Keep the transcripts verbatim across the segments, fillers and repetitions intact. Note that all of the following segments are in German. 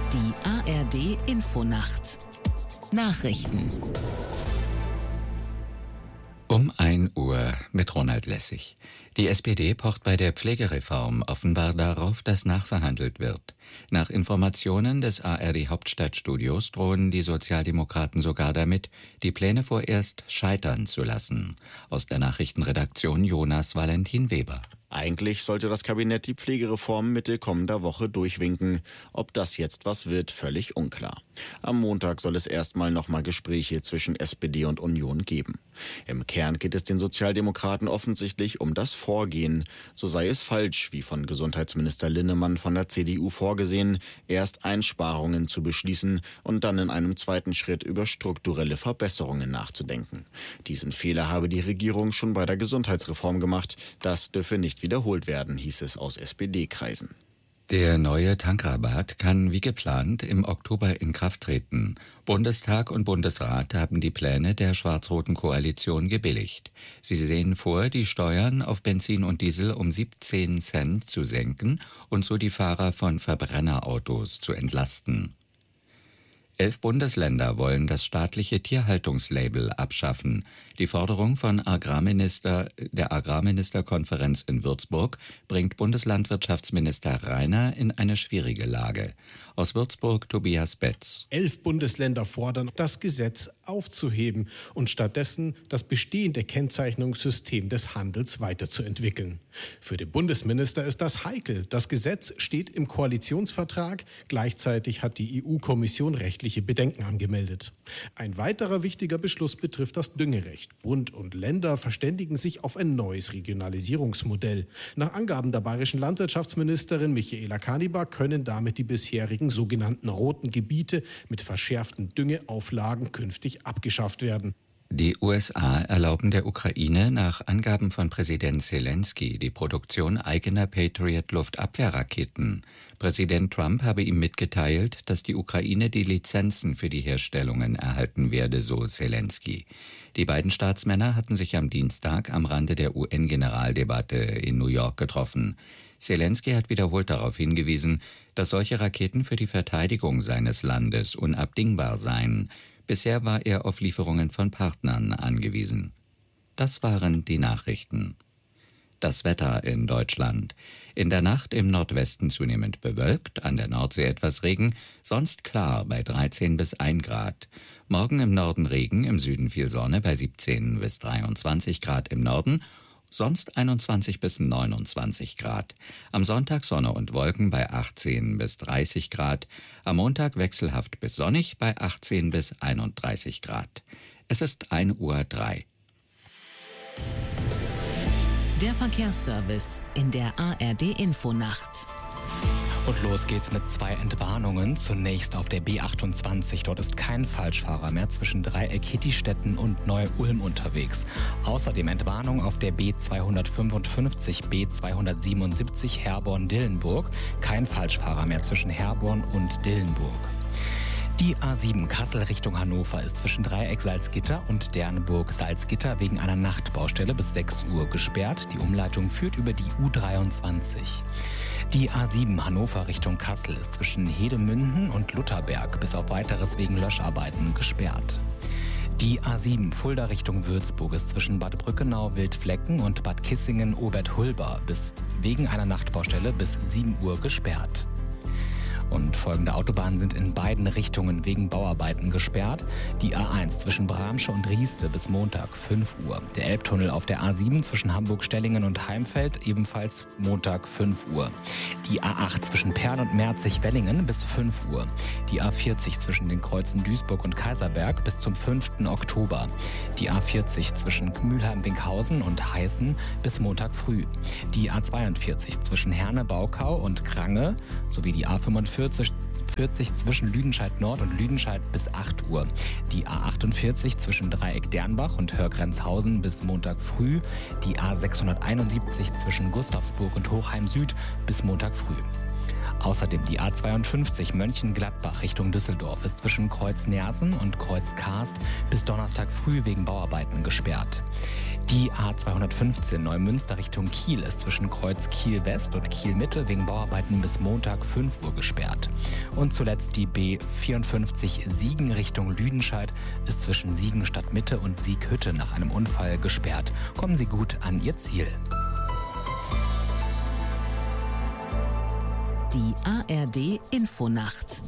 Die A R D Infonacht Nachrichten Um ein Uhr mit Ronald Lessig. Die S P D pocht bei der Pflegereform offenbar darauf, dass nachverhandelt wird. Nach Informationen des A R D-Hauptstadtstudios drohen die Sozialdemokraten sogar damit, die Pläne vorerst scheitern zu lassen. Aus der Nachrichtenredaktion Jonas Valentin Weber. Eigentlich sollte das Kabinett die Pflegereform Mitte kommender Woche durchwinken. Ob das jetzt was wird, völlig unklar. Am Montag soll es erstmal nochmal Gespräche zwischen S P D und Union geben. Im Kern geht es den Sozialdemokraten offensichtlich um das Vorgehen. So sei es falsch, wie von Gesundheitsminister Linnemann von der C D U vorgesehen, erst Einsparungen zu beschließen und dann in einem zweiten Schritt über strukturelle Verbesserungen nachzudenken. Diesen Fehler habe die Regierung schon bei der Gesundheitsreform gemacht. Das dürfe nicht wiederholt werden, hieß es aus S P D-Kreisen. Der neue Tankrabatt kann wie geplant im Oktober in Kraft treten. Bundestag und Bundesrat haben die Pläne der schwarz-roten Koalition gebilligt. Sie sehen vor, die Steuern auf Benzin und Diesel um siebzehn Cent zu senken und so die Fahrer von Verbrennerautos zu entlasten. Elf Bundesländer wollen das staatliche Tierhaltungslabel abschaffen. Die Forderung von Agrarminister, der Agrarministerkonferenz in Würzburg bringt Bundeslandwirtschaftsminister Rainer in eine schwierige Lage. Aus Würzburg Tobias Betz. Elf Bundesländer fordern, das Gesetz aufzuheben und stattdessen das bestehende Kennzeichnungssystem des Handels weiterzuentwickeln. Für den Bundesminister ist das heikel. Das Gesetz steht im Koalitionsvertrag. Gleichzeitig hat die E U-Kommission rechtliche Bedenken angemeldet. Ein weiterer wichtiger Beschluss betrifft das Düngerecht. Bund und Länder verständigen sich auf ein neues Regionalisierungsmodell. Nach Angaben der bayerischen Landwirtschaftsministerin Michaela Kanibar können damit die bisherigen sogenannten roten Gebiete mit verschärften Düngeauflagen künftig abgeschafft werden. Die U S A erlauben der Ukraine nach Angaben von Präsident Zelensky die Produktion eigener Patriot-Luftabwehrraketen. Präsident Trump habe ihm mitgeteilt, dass die Ukraine die Lizenzen für die Herstellungen erhalten werde, so Zelensky. Die beiden Staatsmänner hatten sich am Dienstag am Rande der U N-Generaldebatte in New York getroffen. Zelensky hat wiederholt darauf hingewiesen, dass solche Raketen für die Verteidigung seines Landes unabdingbar seien. Bisher war er auf Lieferungen von Partnern angewiesen. Das waren die Nachrichten. Das Wetter in Deutschland. In der Nacht im Nordwesten zunehmend bewölkt, an der Nordsee etwas Regen, sonst klar bei dreizehn bis ein Grad. Morgen im Norden Regen, im Süden viel Sonne bei siebzehn bis dreiundzwanzig Grad im Norden, sonst einundzwanzig bis neunundzwanzig Grad. Am Sonntag Sonne und Wolken bei achtzehn bis dreißig Grad. Am Montag wechselhaft bis sonnig bei achtzehn bis einunddreißig Grad. Es ist ein Uhr drei. Der Verkehrsservice in der A R D Infonacht. Und los geht's mit zwei Entwarnungen. Zunächst auf der B achtundzwanzig. Dort ist kein Falschfahrer mehr zwischen Dreieck Hittistetten und Neu-Ulm unterwegs. Außerdem Entwarnung auf der B zweihundertfünfundfünfzig, B zweihundertsiebenundsiebzig Herborn-Dillenburg. Kein Falschfahrer mehr zwischen Herborn und Dillenburg. Die A sieben Kassel Richtung Hannover ist zwischen Dreieck Salzgitter und Dernburg-Salzgitter wegen einer Nachtbaustelle bis sechs Uhr gesperrt. Die Umleitung führt über die U dreiundzwanzig. Die A sieben Hannover Richtung Kassel ist zwischen Hedemünden und Lutherberg bis auf weiteres wegen Löscharbeiten gesperrt. Die A sieben Fulda Richtung Würzburg ist zwischen Bad Brückenau, Wildflecken und Bad Kissingen-Oberthulba bis wegen einer Nachtbaustelle bis sieben Uhr gesperrt. Und folgende Autobahnen sind in beiden Richtungen wegen Bauarbeiten gesperrt. Die A eins zwischen Bramsche und Rieste bis Montag fünf Uhr. Der Elbtunnel auf der A sieben zwischen Hamburg-Stellingen und Heimfeld ebenfalls Montag fünf Uhr. Die A acht zwischen Perl und Merzig-Wellingen bis fünf Uhr. Die A vierzig zwischen den Kreuzen Duisburg und Kaiserberg bis zum fünften Oktober. Die A vierzig zwischen Mülheim-Winkhausen und Heißen bis Montag früh. Die A zweiundvierzig zwischen Herne-Baukau und Krange sowie die A fünfundvierzig vierzig zwischen Lüdenscheid Nord und Lüdenscheid bis acht Uhr. Die A achtundvierzig zwischen Dreieck Dernbach und Hörgrenzhausen bis Montag früh. Die A sechshunderteinundsiebzig zwischen Gustavsburg und Hochheim Süd bis Montag früh. Außerdem die A zweiundfünfzig Mönchengladbach Richtung Düsseldorf ist zwischen Kreuz Nersen und Kreuz Karst bis Donnerstag früh wegen Bauarbeiten gesperrt. Die A zweihundertfünfzehn Neumünster Richtung Kiel ist zwischen Kreuz Kiel West und Kiel Mitte wegen Bauarbeiten bis Montag fünf Uhr gesperrt. Und zuletzt die B vierundfünfzig Siegen Richtung Lüdenscheid ist zwischen Siegen Stadtmitte und Sieghütte nach einem Unfall gesperrt. Kommen Sie gut an Ihr Ziel. Die A R D Infonacht.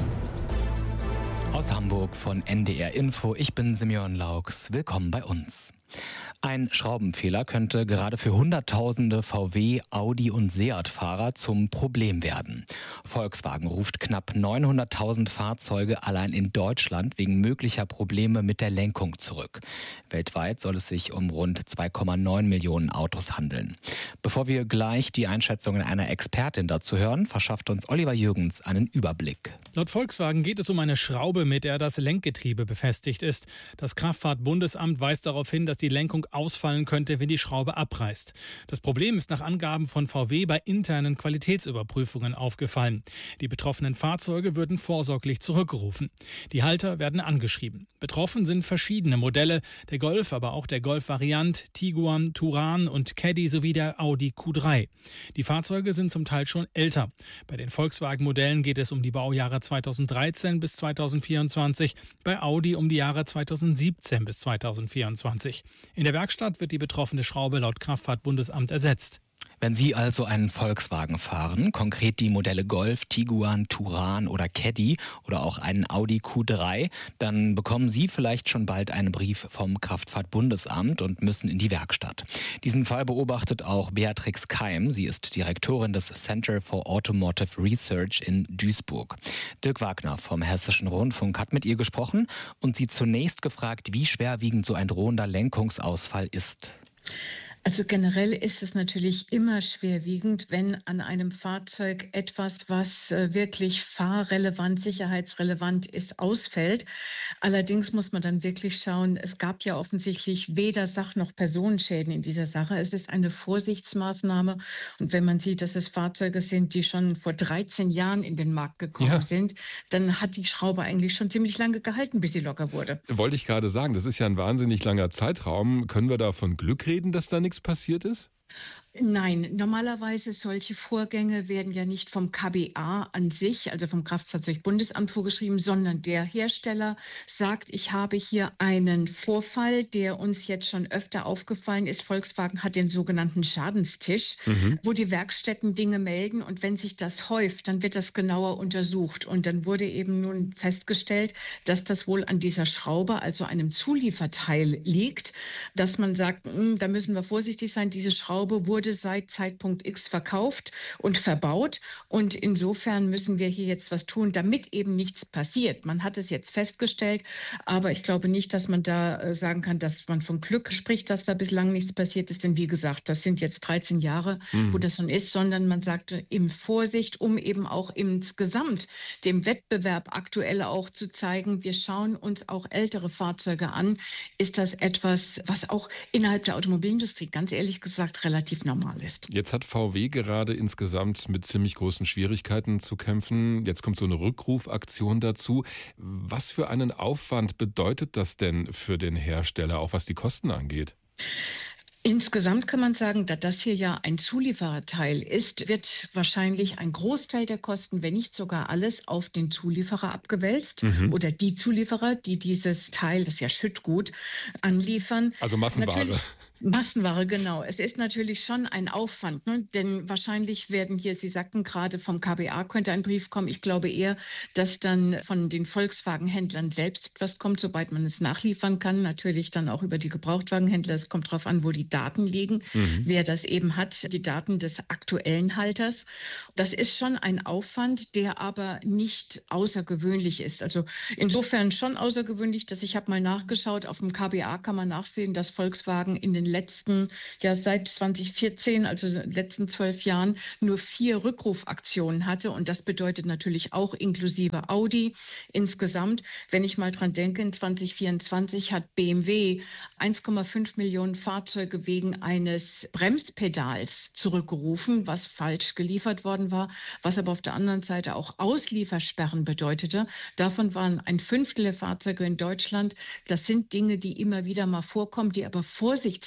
Aus Hamburg von N D R Info. Ich bin Simeon Laux. Willkommen bei uns. Ein Schraubenfehler könnte gerade für Hunderttausende V W, Audi und Seat-Fahrer zum Problem werden. Volkswagen ruft knapp neunhunderttausend Fahrzeuge allein in Deutschland wegen möglicher Probleme mit der Lenkung zurück. Weltweit soll es sich um rund zwei Komma neun Millionen Autos handeln. Bevor wir gleich die Einschätzungen einer Expertin dazu hören, verschafft uns Oliver Jürgens einen Überblick. Laut Volkswagen geht es um eine Schraube, mit der das Lenkgetriebe befestigt ist. Das Kraftfahrtbundesamt weist darauf hin, dass die Lenkung ausfallen könnte, wenn die Schraube abreißt. Das Problem ist nach Angaben von V W bei internen Qualitätsüberprüfungen aufgefallen. Die betroffenen Fahrzeuge würden vorsorglich zurückgerufen. Die Halter werden angeschrieben. Betroffen sind verschiedene Modelle, der Golf, aber auch der Golf-Variant, Tiguan, Touran und Caddy sowie der Audi Q drei. Die Fahrzeuge sind zum Teil schon älter. Bei den Volkswagen-Modellen geht es um die Baujahre zweitausenddreizehn bis zweitausendvierundzwanzig, bei Audi um die Jahre zweitausendsiebzehn bis zweitausendvierundzwanzig. In der Werkstatt wird die betroffene Schraube laut Kraftfahrtbundesamt ersetzt. Wenn Sie also einen Volkswagen fahren, konkret die Modelle Golf, Tiguan, Touran oder Caddy oder auch einen Audi Q drei, dann bekommen Sie vielleicht schon bald einen Brief vom Kraftfahrtbundesamt und müssen in die Werkstatt. Diesen Fall beobachtet auch Beatrix Keim. Sie ist Direktorin des Center for Automotive Research in Duisburg. Dirk Wagner vom Hessischen Rundfunk hat mit ihr gesprochen und sie zunächst gefragt, wie schwerwiegend so ein drohender Lenkungsausfall ist. Also generell ist es natürlich immer schwerwiegend, wenn an einem Fahrzeug etwas, was wirklich fahrrelevant, sicherheitsrelevant ist, ausfällt. Allerdings muss man dann wirklich schauen, es gab ja offensichtlich weder Sach- noch Personenschäden in dieser Sache. Es ist eine Vorsichtsmaßnahme. Und wenn man sieht, dass es Fahrzeuge sind, die schon vor dreizehn Jahren in den Markt gekommen ja. sind, dann hat die Schraube eigentlich schon ziemlich lange gehalten, bis sie locker wurde. Wollte ich gerade sagen, das ist ja ein wahnsinnig langer Zeitraum. Können wir da von Glück reden, dass da nichts passiert ist? Nein, normalerweise solche Vorgänge werden ja nicht vom K B A an sich, also vom Kraftfahrzeugbundesamt vorgeschrieben, sondern der Hersteller sagt, ich habe hier einen Vorfall, der uns jetzt schon öfter aufgefallen ist. Volkswagen hat den sogenannten Schadenstisch, mhm. wo die Werkstätten Dinge melden und wenn sich das häuft, dann wird das genauer untersucht und dann wurde eben nun festgestellt, dass das wohl an dieser Schraube, also einem Zulieferteil liegt, dass man sagt, mh, da müssen wir vorsichtig sein, diese Schraube wurde seit Zeitpunkt X verkauft und verbaut. Und insofern müssen wir hier jetzt was tun, damit eben nichts passiert. Man hat es jetzt festgestellt, aber ich glaube nicht, dass man da sagen kann, dass man von Glück spricht, dass da bislang nichts passiert ist. Denn wie gesagt, das sind jetzt dreizehn Jahre, mhm. wo das schon ist, sondern man sagte in Vorsicht, um eben auch insgesamt dem Wettbewerb aktuell auch zu zeigen, wir schauen uns auch ältere Fahrzeuge an. Ist das etwas, was auch innerhalb der Automobilindustrie, ganz ehrlich gesagt, relativ normal ist. Jetzt hat V W gerade insgesamt mit ziemlich großen Schwierigkeiten zu kämpfen. Jetzt kommt so eine Rückrufaktion dazu. Was für einen Aufwand bedeutet das denn für den Hersteller, auch was die Kosten angeht? Insgesamt kann man sagen, da das hier ja ein Zuliefererteil ist, wird wahrscheinlich ein Großteil der Kosten, wenn nicht sogar alles, auf den Zulieferer abgewälzt mhm. oder die Zulieferer, die dieses Teil, das ist ja Schüttgut, anliefern. Also Massenware. Natürlich Massenware, genau. Es ist natürlich schon ein Aufwand, ne? Denn wahrscheinlich werden hier, Sie sagten gerade, vom K B A könnte ein Brief kommen. Ich glaube eher, dass dann von den Volkswagen-Händlern selbst etwas kommt, sobald man es nachliefern kann. Natürlich dann auch über die Gebrauchtwagenhändler. Es kommt darauf an, wo die Daten liegen, mhm. wer das eben hat, die Daten des aktuellen Halters. Das ist schon ein Aufwand, der aber nicht außergewöhnlich ist. Also insofern schon außergewöhnlich, dass ich habe mal nachgeschaut, auf dem K B A kann man nachsehen, dass Volkswagen in den letzten, ja seit zwanzig vierzehn, also in den letzten zwölf Jahren, nur vier Rückrufaktionen hatte. Und das bedeutet natürlich auch inklusive Audi insgesamt. Wenn ich mal dran denke, in zwanzig vierundzwanzig hat B M W eins Komma fünf Millionen Fahrzeuge wegen eines Bremspedals zurückgerufen, was falsch geliefert worden war, was aber auf der anderen Seite auch Ausliefersperren bedeutete. Davon waren ein Fünftel der Fahrzeuge in Deutschland. Das sind Dinge, die immer wieder mal vorkommen, die aber Vorsichtsmaßnahmen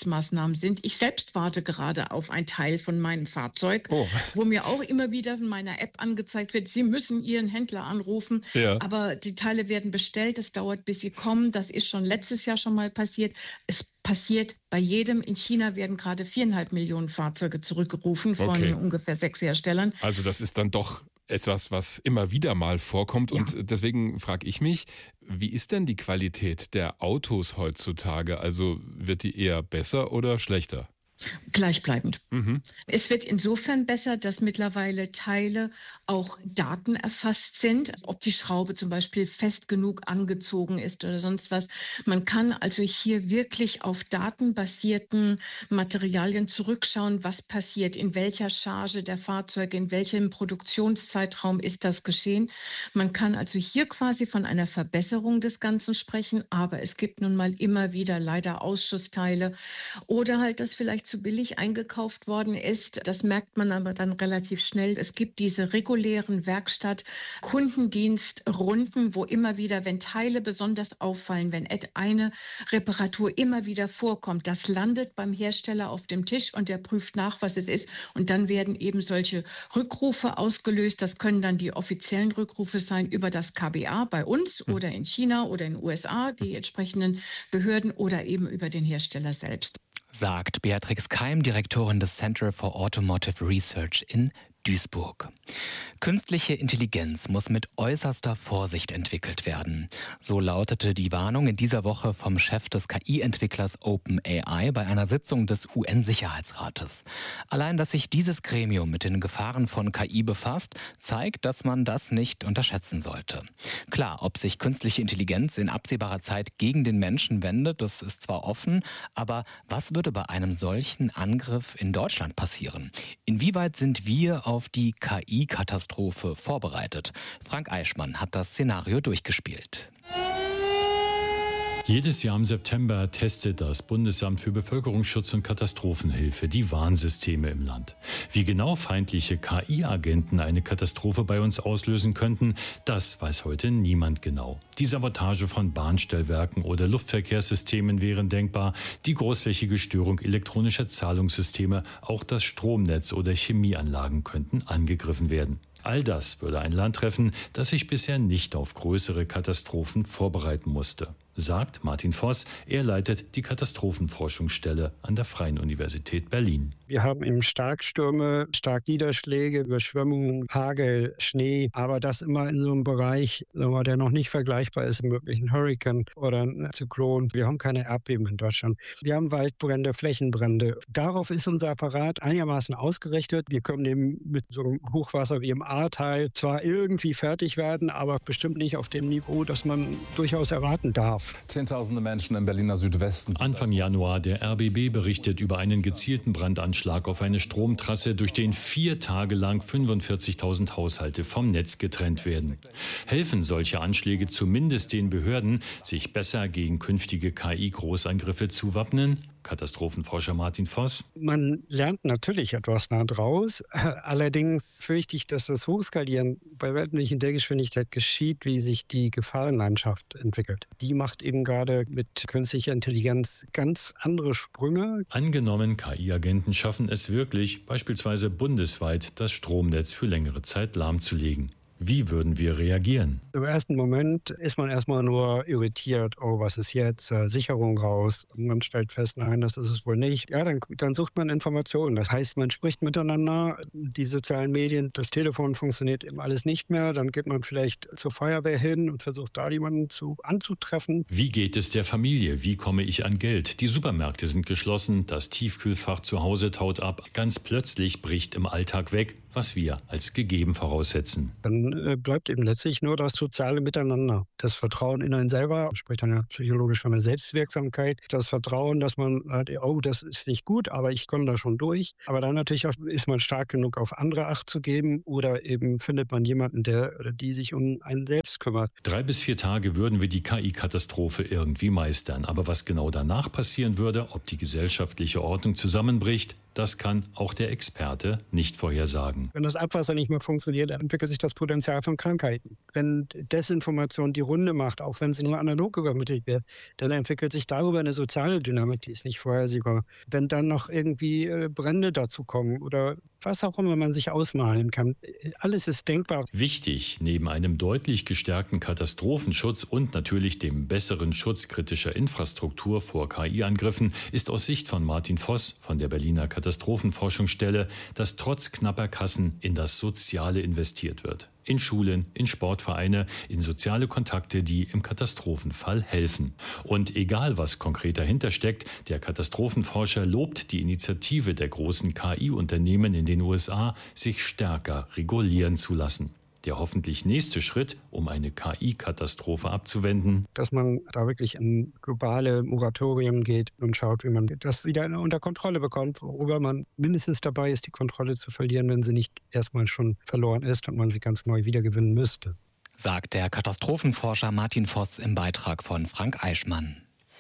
Sicherheitsmaßnahmen sind. Ich selbst warte gerade auf ein Teil von meinem Fahrzeug, oh. wo mir auch immer wieder in meiner App angezeigt wird, Sie müssen Ihren Händler anrufen, ja. aber die Teile werden bestellt, es dauert, bis sie kommen. Das ist schon letztes Jahr schon mal passiert. Es passiert bei jedem. In China werden gerade viereinhalb Millionen Fahrzeuge zurückgerufen von okay. ungefähr sechs Herstellern. Also das ist dann doch etwas, was immer wieder mal vorkommt. Ja. Und deswegen frage ich mich, wie ist denn die Qualität der Autos heutzutage? Also wird die eher besser oder schlechter? Gleichbleibend. Mhm. Es wird insofern besser, dass mittlerweile Teile auch Daten erfasst sind, ob die Schraube zum Beispiel fest genug angezogen ist oder sonst was. Man kann also hier wirklich auf datenbasierten Materialien zurückschauen, was passiert, in welcher Charge der Fahrzeuge, in welchem Produktionszeitraum ist das geschehen. Man kann also hier quasi von einer Verbesserung des Ganzen sprechen, aber es gibt nun mal immer wieder leider Ausschussteile oder halt, dass vielleicht zu billig eingekauft worden ist. Das merkt man aber dann relativ schnell. Es gibt diese regulären Werkstatt-Kundendienstrunden, wo immer wieder, wenn Teile besonders auffallen, wenn eine Reparatur immer wieder vorkommt, das landet beim Hersteller auf dem Tisch und der prüft nach, was es ist. Und dann werden eben solche Rückrufe ausgelöst. Das können dann die offiziellen Rückrufe sein über das K B A bei uns hm. oder in China oder in den U S A, die entsprechenden Behörden oder eben über den Hersteller selbst. Sagt Beatrix Keim, Direktorin des Center for Automotive Research in Duisburg. Künstliche Intelligenz muss mit äußerster Vorsicht entwickelt werden. So lautete die Warnung in dieser Woche vom Chef des K I-Entwicklers OpenAI bei einer Sitzung des U N-Sicherheitsrates. Allein, dass sich dieses Gremium mit den Gefahren von K I befasst, zeigt, dass man das nicht unterschätzen sollte. Klar, ob sich künstliche Intelligenz in absehbarer Zeit gegen den Menschen wendet, das ist zwar offen, aber was würde bei einem solchen Angriff in Deutschland passieren? Inwieweit sind wir auf die K I-Katastrophe vorbereitet? Frank Eichmann hat das Szenario durchgespielt. Jedes Jahr im September testet das Bundesamt für Bevölkerungsschutz und Katastrophenhilfe die Warnsysteme im Land. Wie genau feindliche K I-Agenten eine Katastrophe bei uns auslösen könnten, das weiß heute niemand genau. Die Sabotage von Bahnstellwerken oder Luftverkehrssystemen wären denkbar, die großflächige Störung elektronischer Zahlungssysteme, auch das Stromnetz oder Chemieanlagen könnten angegriffen werden. All das würde ein Land treffen, das sich bisher nicht auf größere Katastrophen vorbereiten musste, sagt Martin Voss. Er leitet die Katastrophenforschungsstelle an der Freien Universität Berlin. Wir haben eben Starkstürme, Starkniederschläge, Überschwemmungen, Hagel, Schnee, aber das immer in so einem Bereich, der noch nicht vergleichbar ist mit möglichen Hurrikan oder einem Zyklon. Wir haben keine Erdbeben in Deutschland. Wir haben Waldbrände, Flächenbrände. Darauf ist unser Apparat einigermaßen ausgerichtet. Wir können eben mit so einem Hochwasser wie im Ahrtal zwar irgendwie fertig werden, aber bestimmt nicht auf dem Niveau, das man durchaus erwarten darf. Zehntausende Menschen im Berliner Südwesten. Anfang Januar, der R B B berichtet über einen gezielten Brandanschlag auf eine Stromtrasse, durch den vier Tage lang fünfundvierzigtausend Haushalte vom Netz getrennt werden. Helfen solche Anschläge zumindest den Behörden, sich besser gegen künftige K I-Großangriffe zu wappnen? Katastrophenforscher Martin Voss. Man lernt natürlich etwas daraus. Allerdings fürchte ich, dass das Hochskalieren bei weitem nicht in der Geschwindigkeit geschieht, wie sich die Gefahrenlandschaft entwickelt. Die macht eben gerade mit künstlicher Intelligenz ganz andere Sprünge. Angenommen, K I-Agenten schaffen es wirklich, beispielsweise bundesweit das Stromnetz für längere Zeit lahmzulegen. Wie würden wir reagieren? Im ersten Moment ist man erstmal nur irritiert. Oh, was ist jetzt? Äh, Sicherung raus. Und man stellt fest, nein, das ist es wohl nicht. Ja, dann, dann sucht man Informationen. Das heißt, man spricht miteinander. Die sozialen Medien, das Telefon funktioniert eben alles nicht mehr. Dann geht man vielleicht zur Feuerwehr hin und versucht da jemanden zu, anzutreffen. Wie geht es der Familie? Wie komme ich an Geld? Die Supermärkte sind geschlossen. Das Tiefkühlfach zu Hause taut ab. Ganz plötzlich bricht im Alltag weg, was wir als gegeben voraussetzen. Dann äh, bleibt eben letztlich nur das soziale Miteinander. Das Vertrauen in einen selber, spricht dann ja psychologisch von der Selbstwirksamkeit. Das Vertrauen, dass man sagt, oh, das ist nicht gut, aber ich komme da schon durch. Aber dann natürlich auch, ist man stark genug, auf andere Acht zu geben, oder eben findet man jemanden, der oder die sich um einen selbst kümmert. Drei bis vier Tage würden wir die K I-Katastrophe irgendwie meistern. Aber was genau danach passieren würde, ob die gesellschaftliche Ordnung zusammenbricht, das kann auch der Experte nicht vorhersagen. Wenn das Abwasser nicht mehr funktioniert, dann entwickelt sich das Potenzial von Krankheiten. Wenn Desinformation die Runde macht, auch wenn sie nur analog übermittelt wird, dann entwickelt sich darüber eine soziale Dynamik, die ist nicht vorhersehbar. Wenn dann noch irgendwie äh, Brände dazu kommen oder was auch immer man sich ausmalen kann, alles ist denkbar. Wichtig, neben einem deutlich gestärkten Katastrophenschutz und natürlich dem besseren Schutz kritischer Infrastruktur vor K I-Angriffen, ist aus Sicht von Martin Voss von der Berliner Katastrophenforschungsstelle, dass trotz knapper Kassen in das Soziale investiert wird. In Schulen, in Sportvereine, in soziale Kontakte, die im Katastrophenfall helfen. Und egal, was konkret dahinter steckt, der Katastrophenforscher lobt die Initiative der großen K I-Unternehmen in den U S A, sich stärker regulieren zu lassen. Der hoffentlich nächste Schritt, um eine K I-Katastrophe abzuwenden, dass man da wirklich in globale Moratorien geht und schaut, wie man das wieder unter Kontrolle bekommt, worüber man mindestens dabei ist, die Kontrolle zu verlieren, wenn sie nicht erstmal schon verloren ist und man sie ganz neu wiedergewinnen müsste. Sagt der Katastrophenforscher Martin Voss im Beitrag von Frank Eichmann.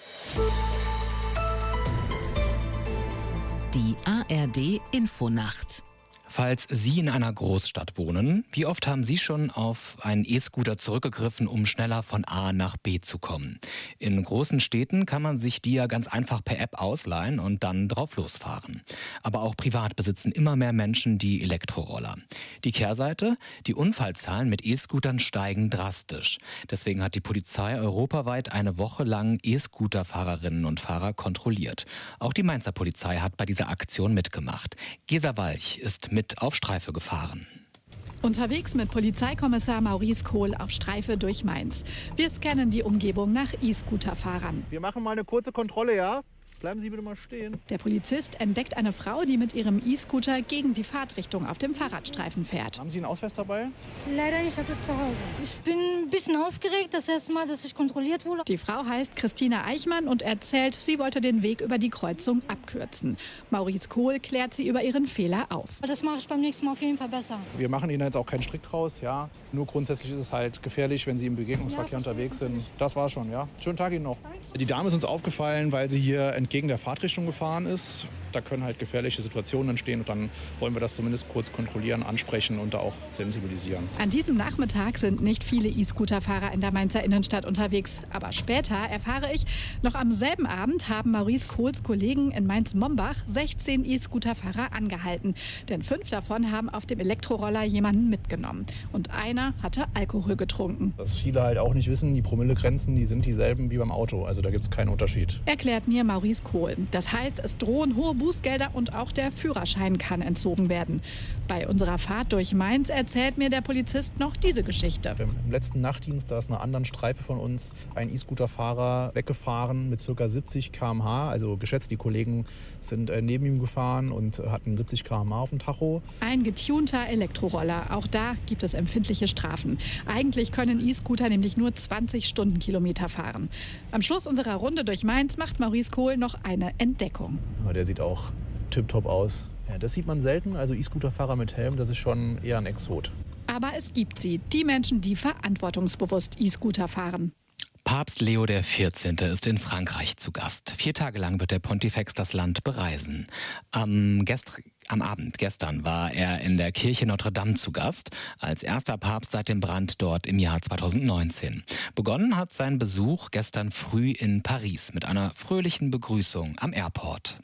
Die A R D Infonacht. Falls Sie in einer Großstadt wohnen, wie oft haben Sie schon auf einen E-Scooter zurückgegriffen, um schneller von A nach B zu kommen? In großen Städten kann man sich die ja ganz einfach per App ausleihen und dann drauf losfahren. Aber auch privat besitzen immer mehr Menschen die Elektroroller. Die Kehrseite? Die Unfallzahlen mit E-Scootern steigen drastisch. Deswegen hat die Polizei europaweit eine Woche lang E-Scooter-Fahrerinnen und Fahrer kontrolliert. Auch die Mainzer Polizei hat bei dieser Aktion mitgemacht. Gesa Walch ist mit auf Streife gefahren. Unterwegs mit Polizeikommissar Maurice Kohl auf Streife durch Mainz. Wir scannen die Umgebung nach E-Scooter-Fahrern. Wir machen mal eine kurze Kontrolle, ja? Bleiben Sie bitte mal stehen. Der Polizist entdeckt eine Frau, die mit ihrem E-Scooter gegen die Fahrtrichtung auf dem Fahrradstreifen fährt. Haben Sie einen Ausweis dabei? Leider nicht, ich habe es zu Hause. Ich bin ein bisschen aufgeregt, das erste Mal, dass ich kontrolliert wurde. Die Frau heißt Christina Eichmann und erzählt, sie wollte den Weg über die Kreuzung abkürzen. Maurice Kohl klärt sie über ihren Fehler auf. Das mache ich beim nächsten Mal auf jeden Fall besser. Wir machen Ihnen jetzt auch keinen Strick draus, ja. Nur grundsätzlich ist es halt gefährlich, wenn Sie im Begegnungsverkehr ja, unterwegs sind. Das war's schon, ja. Schönen Tag Ihnen noch. Die Dame ist uns aufgefallen, weil sie hier entgegen der Fahrtrichtung gefahren ist. Da können halt gefährliche Situationen entstehen und dann wollen wir das zumindest kurz kontrollieren, ansprechen und da auch sensibilisieren. An diesem Nachmittag sind nicht viele E-Scooter-Fahrer in der Mainzer Innenstadt unterwegs. Aber später erfahre ich, noch am selben Abend haben Maurice Kohls Kollegen in Mainz-Mombach sechzehn E-Scooter-Fahrer angehalten. Denn fünf davon haben auf dem Elektroroller jemanden mitgenommen. Und einer hatte Alkohol getrunken. Was viele halt auch nicht wissen, die Promillegrenzen, die sind dieselben wie beim Auto. Also da gibt es keinen Unterschied. Erklärt mir Maurice Kohl. Das heißt, es drohen hohe Bußgelder und auch der Führerschein kann entzogen werden. Bei unserer Fahrt durch Mainz erzählt mir der Polizist noch diese Geschichte. Im letzten Nachtdienst, da ist einer anderen Streife von uns ein E-Scooter-Fahrer weggefahren mit ca. siebzig Kilometer pro Stunde. Also geschätzt, die Kollegen sind neben ihm gefahren und hatten siebzig Kilometer pro Stunde auf dem Tacho. Ein getunter Elektroroller. Auch da gibt es empfindliche Strafen. Eigentlich können E-Scooter nämlich nur zwanzig Stundenkilometer fahren. Am Schluss unserer Runde durch Mainz macht Maurice Kohl noch eine Entdeckung. Ja, der sieht auch tipptopp aus. Ja, das sieht man selten, also E-Scooter-Fahrer mit Helm, das ist schon eher ein Exot. Aber es gibt sie, die Menschen, die verantwortungsbewusst E-Scooter fahren. Papst Leo der vierzehnte ist in Frankreich zu Gast. Vier Tage lang wird der Pontifex das Land bereisen. Am, gest- am Abend gestern war er in der Kirche Notre Dame zu Gast, als erster Papst seit dem Brand dort im Jahr zweitausendneunzehn. Begonnen hat sein Besuch gestern früh in Paris mit einer fröhlichen Begrüßung am Airport.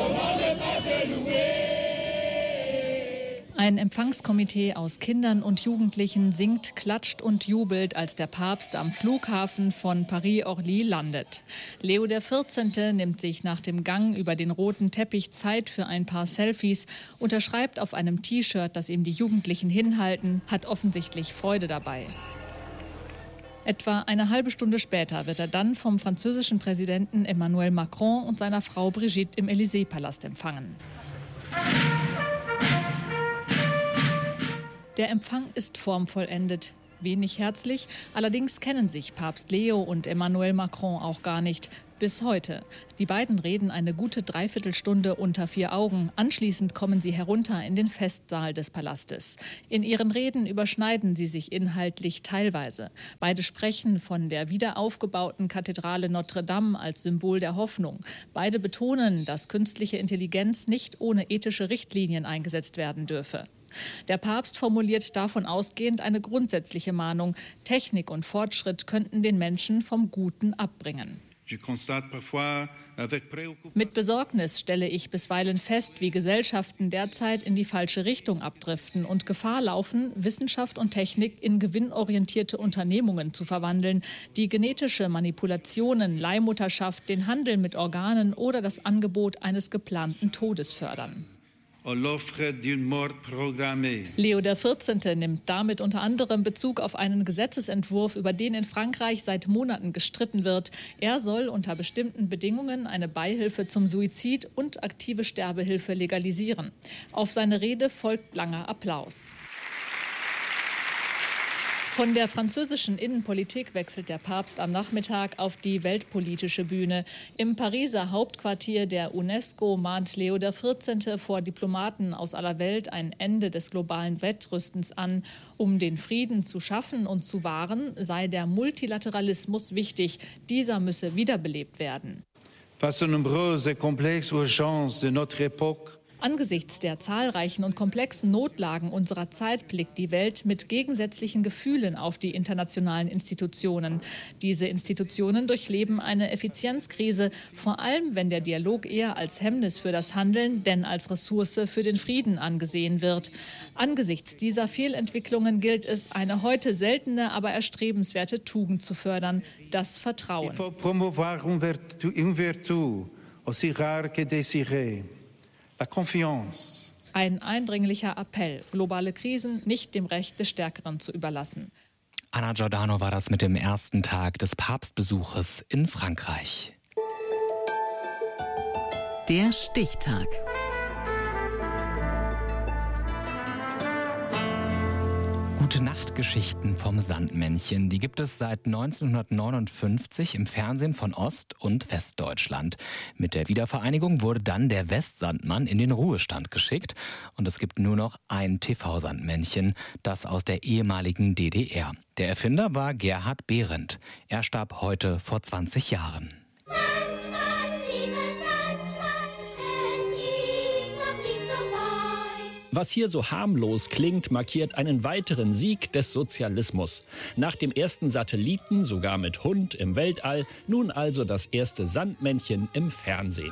Ein Empfangskomitee aus Kindern und Jugendlichen singt, klatscht und jubelt, als der Papst am Flughafen von Paris-Orly landet. Leo der vierzehnte nimmt sich nach dem Gang über den roten Teppich Zeit für ein paar Selfies, unterschreibt auf einem T-Shirt, das ihm die Jugendlichen hinhalten, hat offensichtlich Freude dabei. Etwa eine halbe Stunde später wird er dann vom französischen Präsidenten Emmanuel Macron und seiner Frau Brigitte im Élysée-Palast empfangen. Der Empfang ist formvollendet. Wenig herzlich, allerdings kennen sich Papst Leo und Emmanuel Macron auch gar nicht. Bis heute. Die beiden reden eine gute Dreiviertelstunde unter vier Augen. Anschließend kommen sie herunter in den Festsaal des Palastes. In ihren Reden überschneiden sie sich inhaltlich teilweise. Beide sprechen von der wiederaufgebauten Kathedrale Notre Dame als Symbol der Hoffnung. Beide betonen, dass künstliche Intelligenz nicht ohne ethische Richtlinien eingesetzt werden dürfe. Der Papst formuliert davon ausgehend eine grundsätzliche Mahnung. Technik und Fortschritt könnten den Menschen vom Guten abbringen. Mit Besorgnis stelle ich bisweilen fest, wie Gesellschaften derzeit in die falsche Richtung abdriften und Gefahr laufen, Wissenschaft und Technik in gewinnorientierte Unternehmungen zu verwandeln, die genetische Manipulationen, Leihmutterschaft, den Handel mit Organen oder das Angebot eines geplanten Todes fördern. Leo der vierzehnte nimmt damit unter anderem Bezug auf einen Gesetzesentwurf, über den in Frankreich seit Monaten gestritten wird. Er soll unter bestimmten Bedingungen eine Beihilfe zum Suizid und aktive Sterbehilfe legalisieren. Auf seine Rede folgt langer Applaus. Von der französischen Innenpolitik wechselt der Papst am Nachmittag auf die weltpolitische Bühne. Im Pariser Hauptquartier der UNESCO mahnt Leo der vierzehnte vor Diplomaten aus aller Welt ein Ende des globalen Wettrüstens an. Um den Frieden zu schaffen und zu wahren, sei der Multilateralismus wichtig. Dieser müsse wiederbelebt werden. Face aux nombreuses et complexes urgences de notre époque, Angesichts der zahlreichen und komplexen Notlagen unserer Zeit blickt die Welt mit gegensätzlichen Gefühlen auf die internationalen Institutionen. Diese Institutionen durchleben eine Effizienzkrise, vor allem wenn der Dialog eher als Hemmnis für das Handeln, denn als Ressource für den Frieden angesehen wird. Angesichts dieser Fehlentwicklungen gilt es, eine heute seltene, aber erstrebenswerte Tugend zu fördern: das Vertrauen. Il faut promouvoir une vertu aussi rare que désirée. La confiance. Ein eindringlicher Appell, globale Krisen nicht dem Recht des Stärkeren zu überlassen. Anna Giordano war das mit dem ersten Tag des Papstbesuches in Frankreich. Der Stichtag. Gute-Nacht-Geschichten vom Sandmännchen, die gibt es seit neunzehnhundertneunundfünfzig im Fernsehen von Ost- und Westdeutschland. Mit der Wiedervereinigung wurde dann der Westsandmann in den Ruhestand geschickt und es gibt nur noch ein T V-Sandmännchen, das aus der ehemaligen D D R. Der Erfinder war Gerhard Behrendt. Er starb heute vor zwanzig Jahren. Was hier so harmlos klingt, markiert einen weiteren Sieg des Sozialismus. Nach dem ersten Satelliten, sogar mit Hund im Weltall, nun also das erste Sandmännchen im Fernsehen.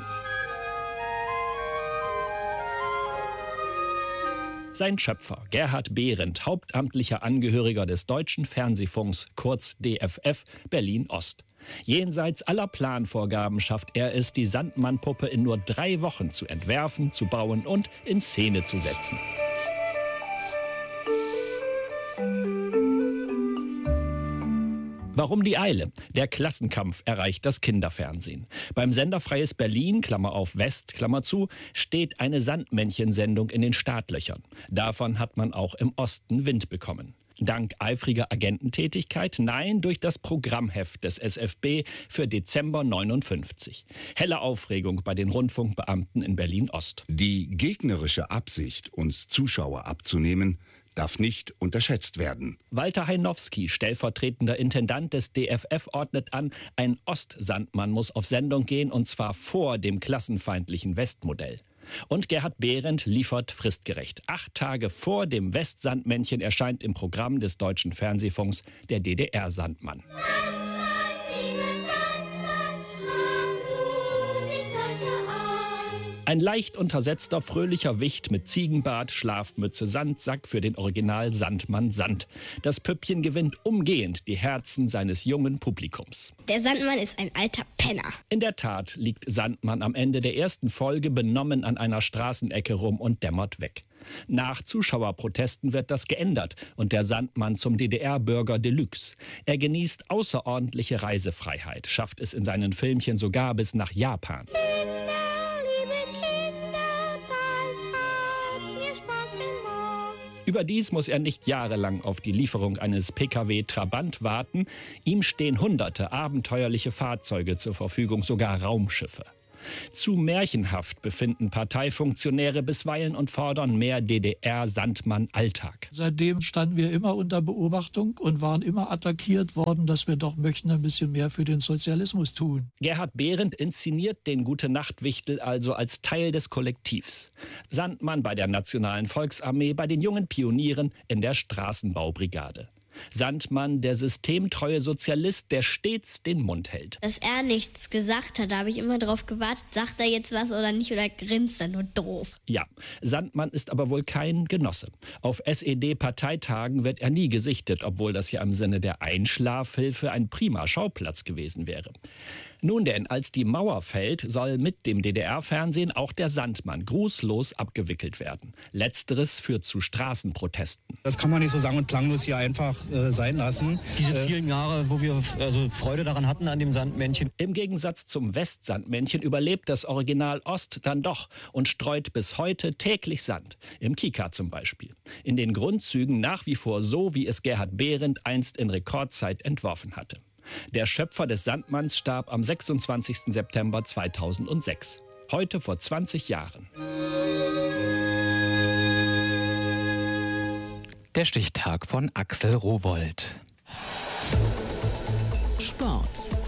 Sein Schöpfer, Gerhard Behrendt, hauptamtlicher Angehöriger des Deutschen Fernsehfunks, kurz D F F, Berlin-Ost. Jenseits aller Planvorgaben schafft er es, die Sandmannpuppe in nur drei Wochen zu entwerfen, zu bauen und in Szene zu setzen. Warum die Eile? Der Klassenkampf erreicht das Kinderfernsehen. Beim Sender Freies Berlin, Klammer auf West, Klammer zu, steht eine Sandmännchensendung in den Startlöchern. Davon hat man auch im Osten Wind bekommen. Dank eifriger Agententätigkeit? Nein, durch das Programmheft des S F B für Dezember neunundfünfzig. Helle Aufregung bei den Rundfunkbeamten in Berlin-Ost. Die gegnerische Absicht, uns Zuschauer abzunehmen, darf nicht unterschätzt werden. Walter Heinowski, stellvertretender Intendant des D F F, ordnet an, ein Ostsandmann muss auf Sendung gehen, und zwar vor dem klassenfeindlichen Westmodell. Und Gerhard Behrendt liefert fristgerecht. Acht Tage vor dem Westsandmännchen erscheint im Programm des Deutschen Fernsehfunks der D D R-Sandmann. Ein leicht untersetzter, fröhlicher Wicht mit Ziegenbart, Schlafmütze, Sandsack für den Original Sandmann Sand. Das Püppchen gewinnt umgehend die Herzen seines jungen Publikums. Der Sandmann ist ein alter Penner. In der Tat liegt Sandmann am Ende der ersten Folge benommen an einer Straßenecke rum und dämmert weg. Nach Zuschauerprotesten wird das geändert und der Sandmann zum D D R-Bürger Deluxe. Er genießt außerordentliche Reisefreiheit, schafft es in seinen Filmchen sogar bis nach Japan. Überdies muss er nicht jahrelang auf die Lieferung eines P K W Trabant warten. Ihm stehen hunderte abenteuerliche Fahrzeuge zur Verfügung, sogar Raumschiffe. Zu märchenhaft befinden Parteifunktionäre bisweilen und fordern mehr D D R-Sandmann-Alltag. Seitdem standen wir immer unter Beobachtung und waren immer attackiert worden, dass wir doch möchten ein bisschen mehr für den Sozialismus tun. Gerhard Behrendt inszeniert den Gute-Nacht-Wichtel also als Teil des Kollektivs. Sandmann bei der Nationalen Volksarmee, bei den jungen Pionieren in der Straßenbaubrigade. Sandmann, der systemtreue Sozialist, der stets den Mund hält. Dass er nichts gesagt hat, da habe ich immer drauf gewartet, sagt er jetzt was oder nicht oder grinst er nur doof. Ja, Sandmann ist aber wohl kein Genosse. Auf S E D-Parteitagen wird er nie gesichtet, obwohl das ja im Sinne der Einschlafhilfe ein prima Schauplatz gewesen wäre. Nun denn, als die Mauer fällt, soll mit dem D D R-Fernsehen auch der Sandmann grußlos abgewickelt werden. Letzteres führt zu Straßenprotesten. Das kann man nicht so sang- und klanglos hier einfach äh, sein lassen. Diese vielen Jahre, wo wir also Freude daran hatten an dem Sandmännchen. Im Gegensatz zum Westsandmännchen überlebt das Original Ost dann doch und streut bis heute täglich Sand. Im Kika zum Beispiel. In den Grundzügen nach wie vor so, wie es Gerhard Behrendt einst in Rekordzeit entworfen hatte. Der Schöpfer des Sandmanns starb am sechsundzwanzigsten September zweitausendsechs. Heute vor zwanzig Jahren. Der Stichtag von Axel Rowohlt. Sport.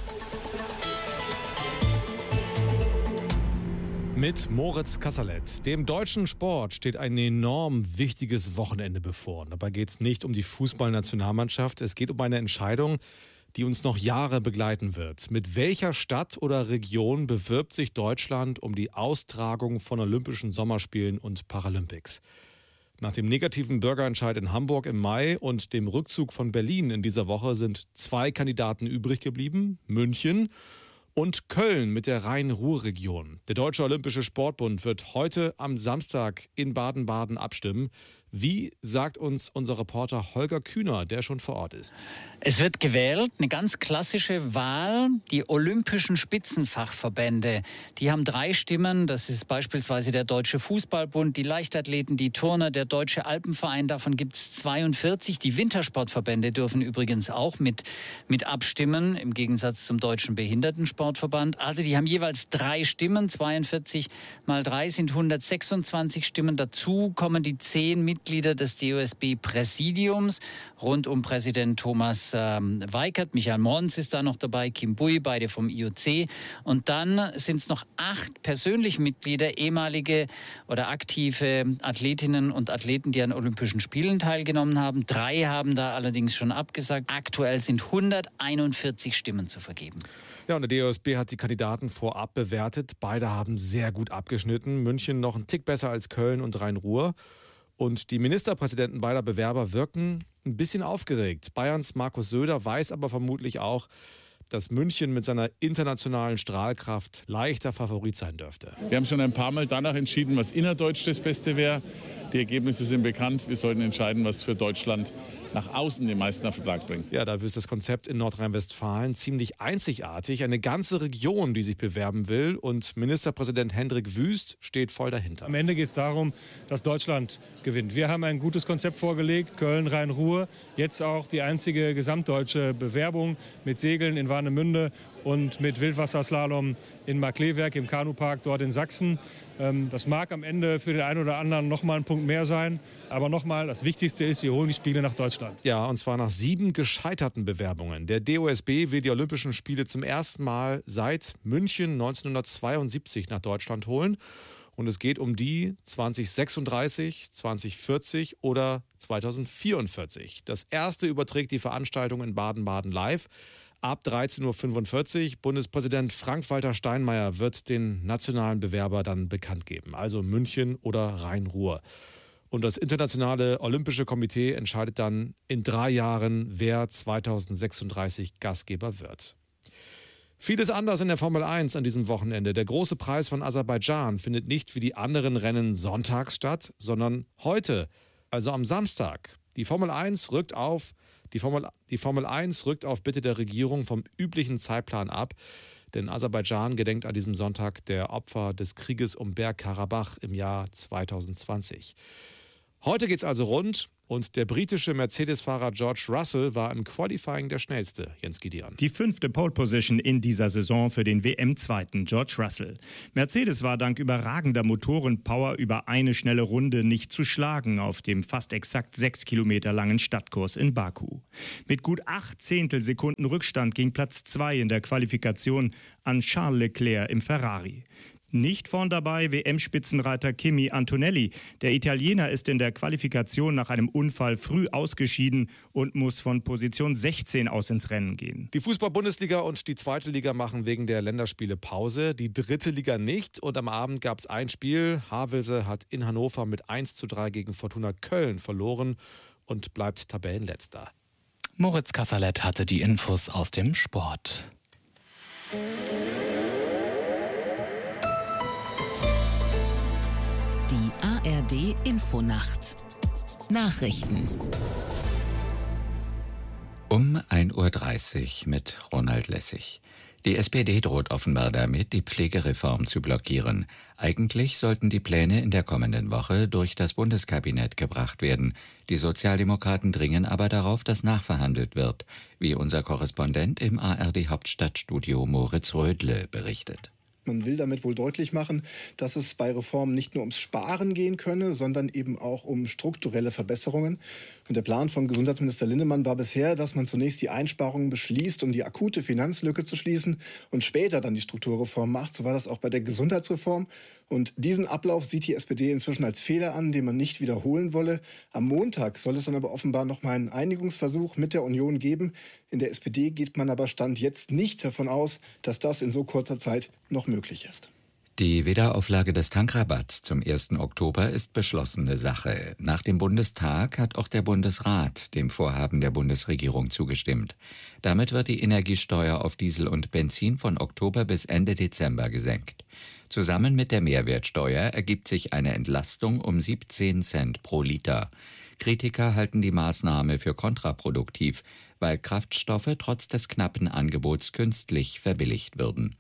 Mit Moritz Kasserlet. Dem deutschen Sport steht ein enorm wichtiges Wochenende bevor. Dabei geht es nicht um die Fußballnationalmannschaft. Es geht um eine Entscheidung, die uns noch Jahre begleiten wird. Mit welcher Stadt oder Region bewirbt sich Deutschland um die Austragung von Olympischen Sommerspielen und Paralympics? Nach dem negativen Bürgerentscheid in Hamburg im Mai und dem Rückzug von Berlin in dieser Woche sind zwei Kandidaten übrig geblieben: München und Köln mit der Rhein-Ruhr-Region. Der Deutsche Olympische Sportbund wird heute am Samstag in Baden-Baden abstimmen. Wie, sagt uns unser Reporter Holger Kühner, der schon vor Ort ist. Es wird gewählt, eine ganz klassische Wahl. Die olympischen Spitzenfachverbände, die haben drei Stimmen. Das ist beispielsweise der Deutsche Fußballbund, die Leichtathleten, die Turner, der Deutsche Alpenverein. Davon gibt es zweiundvierzig. Die Wintersportverbände dürfen übrigens auch mit, mit abstimmen, im Gegensatz zum Deutschen Behindertensportverband. Also die haben jeweils drei Stimmen. zweiundvierzig mal drei sind hundertsechsundzwanzig Stimmen. Dazu kommen die zehn Mitglieder des D O S B-Präsidiums rund um Präsident Thomas ähm, Weikert. Michael Mons ist da noch dabei, Kim Bui, beide vom I O C. Und dann sind es noch acht persönliche Mitglieder, ehemalige oder aktive Athletinnen und Athleten, die an Olympischen Spielen teilgenommen haben. Drei haben da allerdings schon abgesagt. Aktuell sind hunderteinundvierzig Stimmen zu vergeben. Ja, und der D O S B hat die Kandidaten vorab bewertet. Beide haben sehr gut abgeschnitten. München noch einen Tick besser als Köln und Rhein-Ruhr. Und die Ministerpräsidenten beider Bewerber wirken ein bisschen aufgeregt. Bayerns Markus Söder weiß aber vermutlich auch, dass München mit seiner internationalen Strahlkraft leichter Favorit sein dürfte. Wir haben schon ein paar Mal danach entschieden, was innerdeutsch das Beste wäre. Die Ergebnisse sind bekannt. Wir sollten entscheiden, was für Deutschland nach außen den meisten Erfolg bringt. Ja, dafür ist das Konzept in Nordrhein-Westfalen ziemlich einzigartig. Eine ganze Region, die sich bewerben will. Und Ministerpräsident Hendrik Wüst steht voll dahinter. Am Ende geht es darum, dass Deutschland gewinnt. Wir haben ein gutes Konzept vorgelegt, Köln, Rhein-Ruhr. Jetzt auch die einzige gesamtdeutsche Bewerbung mit Segeln in Warnemünde und mit Wildwasserslalom in Markleewerk im Kanupark dort in Sachsen. Das mag am Ende für den einen oder anderen noch mal ein Punkt mehr sein. Aber nochmal, das Wichtigste ist, wir holen die Spiele nach Deutschland. Ja, und zwar nach sieben gescheiterten Bewerbungen. Der D O S B will die Olympischen Spiele zum ersten Mal seit München neunzehnhundertzweiundsiebzig nach Deutschland holen. Und es geht um die zweitausendsechsunddreißig, zweitausendvierzig oder zweitausendvierundvierzig. Das erste überträgt die Veranstaltung in Baden-Baden live. Ab dreizehn Uhr fünfundvierzig. Bundespräsident Frank-Walter Steinmeier wird den nationalen Bewerber dann bekannt geben. Also München oder Rhein-Ruhr. Und das Internationale Olympische Komitee entscheidet dann in drei Jahren, wer zweitausendsechsunddreißig Gastgeber wird. Vieles anders in der Formel eins an diesem Wochenende. Der große Preis von Aserbaidschan findet nicht wie die anderen Rennen sonntags statt, sondern heute, also am Samstag. Die Formel eins rückt auf, die Formel, die Formel eins rückt auf Bitte der Regierung vom üblichen Zeitplan ab. Denn Aserbaidschan gedenkt an diesem Sonntag der Opfer des Krieges um Bergkarabach im Jahr zweitausendzwanzig. Heute geht's also rund. Und der britische Mercedes-Fahrer George Russell war im Qualifying der schnellste. Jens Gideon. Die fünfte Pole Position in dieser Saison für den W M-Zweiten George Russell. Mercedes war dank überragender Motorenpower über eine schnelle Runde nicht zu schlagen auf dem fast exakt sechs Kilometer langen Stadtkurs in Baku. Mit gut acht Zehntelsekunden Rückstand ging Platz zwei in der Qualifikation an Charles Leclerc im Ferrari. Nicht vorn dabei W M-Spitzenreiter Kimi Antonelli. Der Italiener ist in der Qualifikation nach einem Unfall früh ausgeschieden und muss von Position sechzehn aus ins Rennen gehen. Die Fußball-Bundesliga und die zweite Liga machen wegen der Länderspiele Pause. Die dritte Liga nicht. Und am Abend gab es ein Spiel. Havelse hat in Hannover mit eins zu drei gegen Fortuna Köln verloren und bleibt Tabellenletzter. Moritz Kasserlet hatte die Infos aus dem Sport. Die A R D Infonacht. Nachrichten. Um ein Uhr dreißig mit Ronald Lessig. Die S P D droht offenbar damit, die Pflegereform zu blockieren. Eigentlich sollten die Pläne in der kommenden Woche durch das Bundeskabinett gebracht werden. Die Sozialdemokraten dringen aber darauf, dass nachverhandelt wird, wie unser Korrespondent im A R D-Hauptstadtstudio Moritz Rödle berichtet. Man will damit wohl deutlich machen, dass es bei Reformen nicht nur ums Sparen gehen könne, sondern eben auch um strukturelle Verbesserungen. Und der Plan von Gesundheitsminister Linnemann war bisher, dass man zunächst die Einsparungen beschließt, um die akute Finanzlücke zu schließen und später dann die Strukturreform macht. So war das auch bei der Gesundheitsreform. Und diesen Ablauf sieht die S P D inzwischen als Fehler an, den man nicht wiederholen wolle. Am Montag soll es dann aber offenbar noch mal einen Einigungsversuch mit der Union geben. In der S P D geht man aber Stand jetzt nicht davon aus, dass das in so kurzer Zeit noch möglich ist. Die Wiederauflage des Tankrabatts zum ersten Oktober ist beschlossene Sache. Nach dem Bundestag hat auch der Bundesrat dem Vorhaben der Bundesregierung zugestimmt. Damit wird die Energiesteuer auf Diesel und Benzin von Oktober bis Ende Dezember gesenkt. Zusammen mit der Mehrwertsteuer ergibt sich eine Entlastung um siebzehn Cent pro Liter. Kritiker halten die Maßnahme für kontraproduktiv, weil Kraftstoffe trotz des knappen Angebots künstlich verbilligt würden.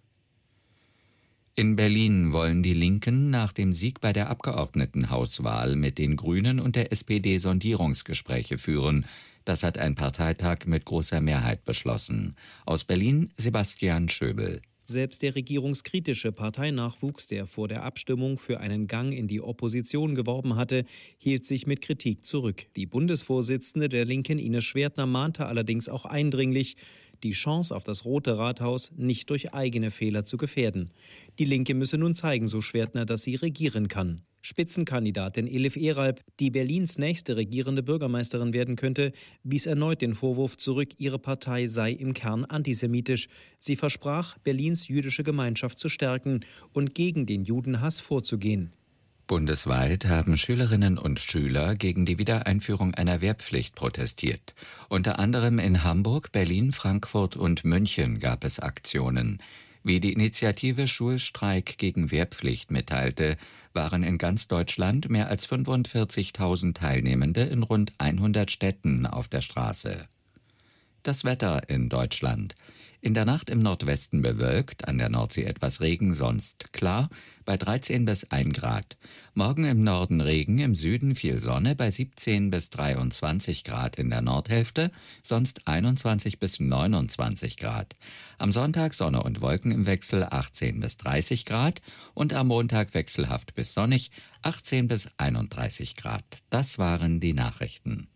In Berlin wollen die Linken nach dem Sieg bei der Abgeordnetenhauswahl mit den Grünen und der S P D Sondierungsgespräche führen. Das hat ein Parteitag mit großer Mehrheit beschlossen. Aus Berlin Sebastian Schöbel. Selbst der regierungskritische Parteinachwuchs, der vor der Abstimmung für einen Gang in die Opposition geworben hatte, hielt sich mit Kritik zurück. Die Bundesvorsitzende der Linken, Ines Schwertner, mahnte allerdings auch eindringlich, die Chance auf das Rote Rathaus nicht durch eigene Fehler zu gefährden. Die Linke müsse nun zeigen, so Schwertner, dass sie regieren kann. Spitzenkandidatin Elif Eralp, die Berlins nächste regierende Bürgermeisterin werden könnte, wies erneut den Vorwurf zurück, ihre Partei sei im Kern antisemitisch. Sie versprach, Berlins jüdische Gemeinschaft zu stärken und gegen den Judenhass vorzugehen. Bundesweit haben Schülerinnen und Schüler gegen die Wiedereinführung einer Wehrpflicht protestiert. Unter anderem in Hamburg, Berlin, Frankfurt und München gab es Aktionen. Wie die Initiative Schulstreik gegen Wehrpflicht mitteilte, waren in ganz Deutschland mehr als fünfundvierzigtausend Teilnehmende in rund hundert Städten auf der Straße. Das Wetter in Deutschland. In der Nacht im Nordwesten bewölkt, an der Nordsee etwas Regen, sonst klar, bei dreizehn bis ein Grad. Morgen im Norden Regen, im Süden viel Sonne, bei siebzehn bis dreiundzwanzig Grad in der Nordhälfte, sonst einundzwanzig bis neunundzwanzig Grad. Am Sonntag Sonne und Wolken im Wechsel, achtzehn bis dreißig Grad und am Montag wechselhaft bis sonnig, achtzehn bis einunddreißig Grad. Das waren die Nachrichten.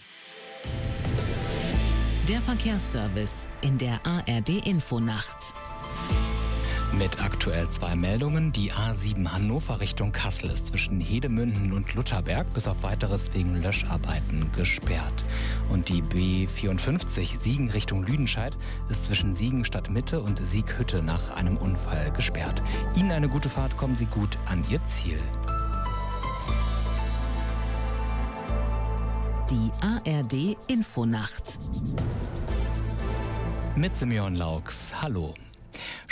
Der Verkehrsservice in der A R D Infonacht. Mit aktuell zwei Meldungen. Die A sieben Hannover Richtung Kassel ist zwischen Hedemünden und Lutherberg bis auf weiteres wegen Löscharbeiten gesperrt. Und die B vierundfünfzig Siegen Richtung Lüdenscheid ist zwischen Siegen Stadtmitte und Sieghütte nach einem Unfall gesperrt. Ihnen eine gute Fahrt, kommen Sie gut an Ihr Ziel. Die A R D Infonacht. Mit Simeon Laux. Hallo.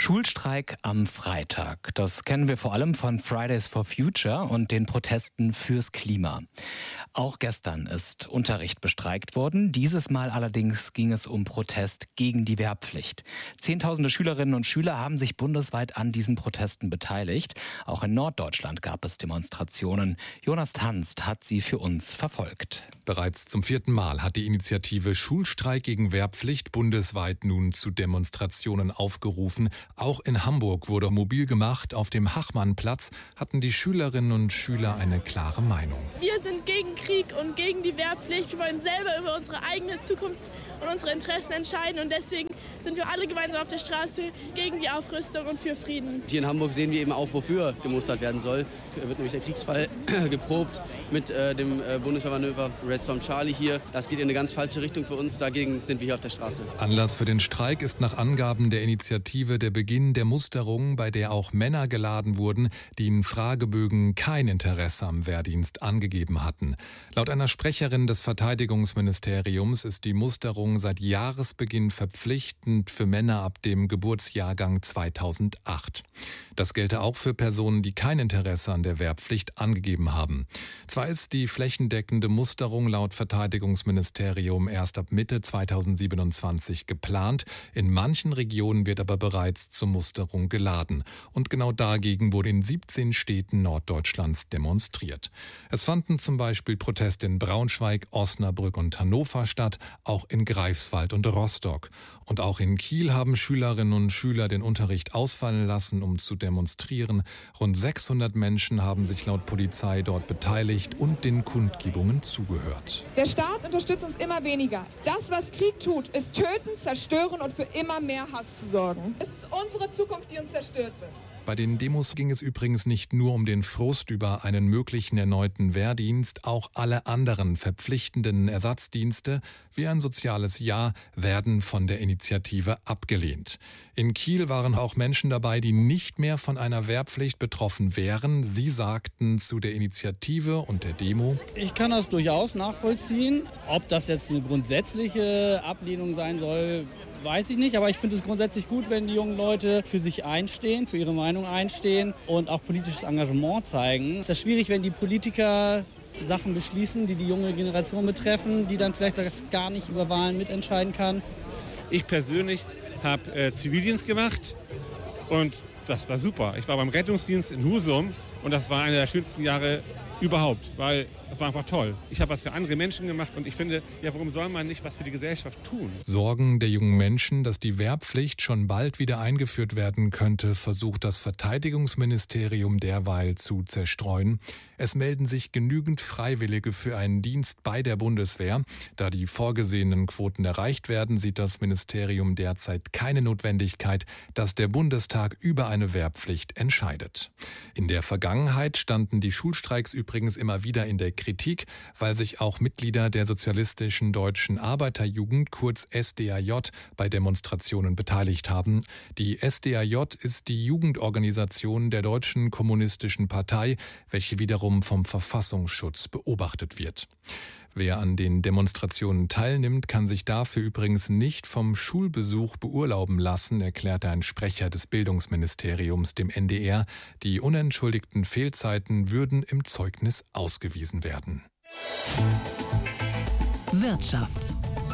Schulstreik am Freitag. Das kennen wir vor allem von Fridays for Future und den Protesten fürs Klima. Auch gestern ist Unterricht bestreikt worden. Dieses Mal allerdings ging es um Protest gegen die Wehrpflicht. Zehntausende Schülerinnen und Schüler haben sich bundesweit an diesen Protesten beteiligt. Auch in Norddeutschland gab es Demonstrationen. Jonas Tanzt hat sie für uns verfolgt. Bereits zum vierten Mal hat die Initiative Schulstreik gegen Wehrpflicht bundesweit nun zu Demonstrationen aufgerufen. Auch in Hamburg wurde mobil gemacht. Auf dem Hachmannplatz hatten die Schülerinnen und Schüler eine klare Meinung. Wir sind gegen Krieg und gegen die Wehrpflicht. Wir wollen selber über unsere eigene Zukunft und unsere Interessen entscheiden. Und deswegen sind wir alle gemeinsam auf der Straße gegen die Aufrüstung und für Frieden. Hier in Hamburg sehen wir eben auch, wofür gemustert werden soll. Da wird nämlich der Kriegsfall geprobt mit äh, dem äh, Bundeswehrmanöver Red Storm Charlie hier. Das geht in eine ganz falsche Richtung für uns. Dagegen sind wir hier auf der Straße. Anlass für den Streik ist nach Angaben der Initiative der Beginn der Musterung, bei der auch Männer geladen wurden, die in Fragebögen kein Interesse am Wehrdienst angegeben hatten. Laut einer Sprecherin des Verteidigungsministeriums ist die Musterung seit Jahresbeginn verpflichtend für Männer ab dem Geburtsjahrgang zweitausendacht. Das gelte auch für Personen, die kein Interesse an der Wehrpflicht angegeben haben. Zwar ist die flächendeckende Musterung laut Verteidigungsministerium erst ab Mitte zweitausendsiebenundzwanzig geplant. In manchen Regionen wird aber bereits zur Musterung geladen. Und genau dagegen wurde in siebzehn Städten Norddeutschlands demonstriert. Es fanden zum Beispiel Proteste in Braunschweig, Osnabrück und Hannover statt, auch in Greifswald und Rostock. Und auch in Kiel haben Schülerinnen und Schüler den Unterricht ausfallen lassen, um zu demonstrieren. Rund sechshundert Menschen haben sich laut Polizei dort beteiligt und den Kundgebungen zugehört. Der Staat unterstützt uns immer weniger. Das, was Krieg tut, ist töten, zerstören und für immer mehr Hass zu sorgen. Es ist unsere Zukunft, die uns zerstört wird. Bei den Demos ging es übrigens nicht nur um den Frust über einen möglichen erneuten Wehrdienst, auch alle anderen verpflichtenden Ersatzdienste wie ein soziales Jahr werden von der Initiative abgelehnt. In Kiel waren auch Menschen dabei, die nicht mehr von einer Wehrpflicht betroffen wären. Sie sagten zu der Initiative und der Demo: Ich kann das durchaus nachvollziehen. Ob das jetzt eine grundsätzliche Ablehnung sein soll, weiß ich nicht, aber ich finde es grundsätzlich gut, wenn die jungen Leute für sich einstehen, für ihre Meinung einstehen und auch politisches Engagement zeigen. Es ist ja schwierig, wenn die Politiker Sachen beschließen, die die junge Generation betreffen, die dann vielleicht das gar nicht über Wahlen mitentscheiden kann. Ich persönlich habe äh, Zivildienst gemacht und das war super. Ich war beim Rettungsdienst in Husum und das war einer der schönsten Jahre überhaupt, weil das war einfach toll. Ich habe was für andere Menschen gemacht und ich finde, ja, warum soll man nicht was für die Gesellschaft tun? Sorgen der jungen Menschen, dass die Wehrpflicht schon bald wieder eingeführt werden könnte, versucht das Verteidigungsministerium derweil zu zerstreuen. Es melden sich genügend Freiwillige für einen Dienst bei der Bundeswehr. Da die vorgesehenen Quoten erreicht werden, sieht das Ministerium derzeit keine Notwendigkeit, dass der Bundestag über eine Wehrpflicht entscheidet. In der Vergangenheit standen die Schulstreiks übrigens immer wieder in der Kritik, weil sich auch Mitglieder der Sozialistischen Deutschen Arbeiterjugend, kurz S D A J, bei Demonstrationen beteiligt haben. Die S D A J ist die Jugendorganisation der Deutschen Kommunistischen Partei, welche wiederum vom Verfassungsschutz beobachtet wird. Wer an den Demonstrationen teilnimmt, kann sich dafür übrigens nicht vom Schulbesuch beurlauben lassen, erklärte ein Sprecher des Bildungsministeriums dem N D R. Die unentschuldigten Fehlzeiten würden im Zeugnis ausgewiesen werden. Wirtschaft.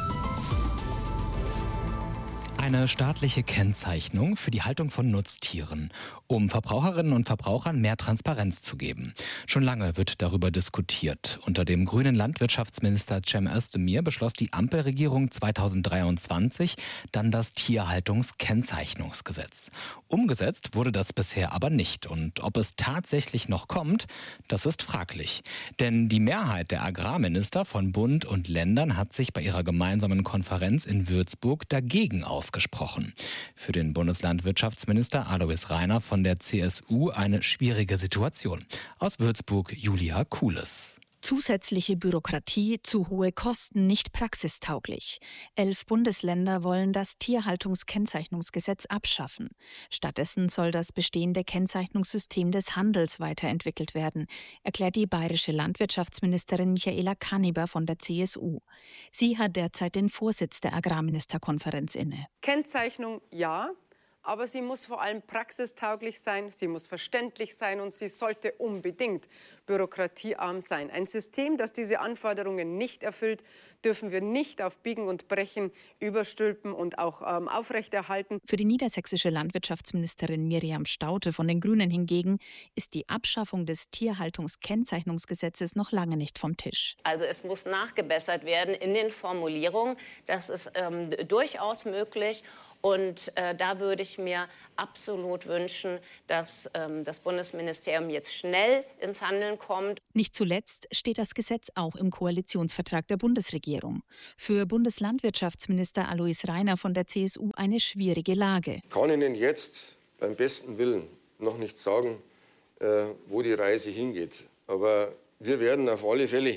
Eine staatliche Kennzeichnung für die Haltung von Nutztieren, um Verbraucherinnen und Verbrauchern mehr Transparenz zu geben. Schon lange wird darüber diskutiert. Unter dem grünen Landwirtschaftsminister Cem Özdemir beschloss die Ampelregierung zweitausenddreiundzwanzig dann das Tierhaltungskennzeichnungsgesetz. Umgesetzt wurde das bisher aber nicht. Und ob es tatsächlich noch kommt, das ist fraglich. Denn die Mehrheit der Agrarminister von Bund und Ländern hat sich bei ihrer gemeinsamen Konferenz in Würzburg dagegen ausgesprochen. Gesprochen. Für den Bundeslandwirtschaftsminister Alois Rainer von der C S U eine schwierige Situation. Aus Würzburg Julia Kuhles. Zusätzliche Bürokratie, zu hohe Kosten, nicht praxistauglich. Elf Bundesländer wollen das Tierhaltungskennzeichnungsgesetz abschaffen. Stattdessen soll das bestehende Kennzeichnungssystem des Handels weiterentwickelt werden, erklärt die bayerische Landwirtschaftsministerin Michaela Kanneber von der C S U. Sie hat derzeit den Vorsitz der Agrarministerkonferenz inne. Kennzeichnung ja, Aber sie muss vor allem praxistauglich sein, sie muss verständlich sein und sie sollte unbedingt bürokratiearm sein. Ein System, das diese Anforderungen nicht erfüllt, dürfen wir nicht auf Biegen und Brechen überstülpen und auch ähm, aufrechterhalten. Für die niedersächsische Landwirtschaftsministerin Miriam Staudte von den Grünen hingegen ist die Abschaffung des Tierhaltungskennzeichnungsgesetzes noch lange nicht vom Tisch. Also es muss nachgebessert werden in den Formulierungen. Das ist ähm, durchaus möglich. Und äh, da würde ich mir absolut wünschen, dass ähm, das Bundesministerium jetzt schnell ins Handeln kommt. Nicht zuletzt steht das Gesetz auch im Koalitionsvertrag der Bundesregierung. Für Bundeslandwirtschaftsminister Alois Rainer von der C S U eine schwierige Lage. Ich kann Ihnen jetzt beim besten Willen noch nicht sagen, äh, wo die Reise hingeht. Aber wir werden auf alle Fälle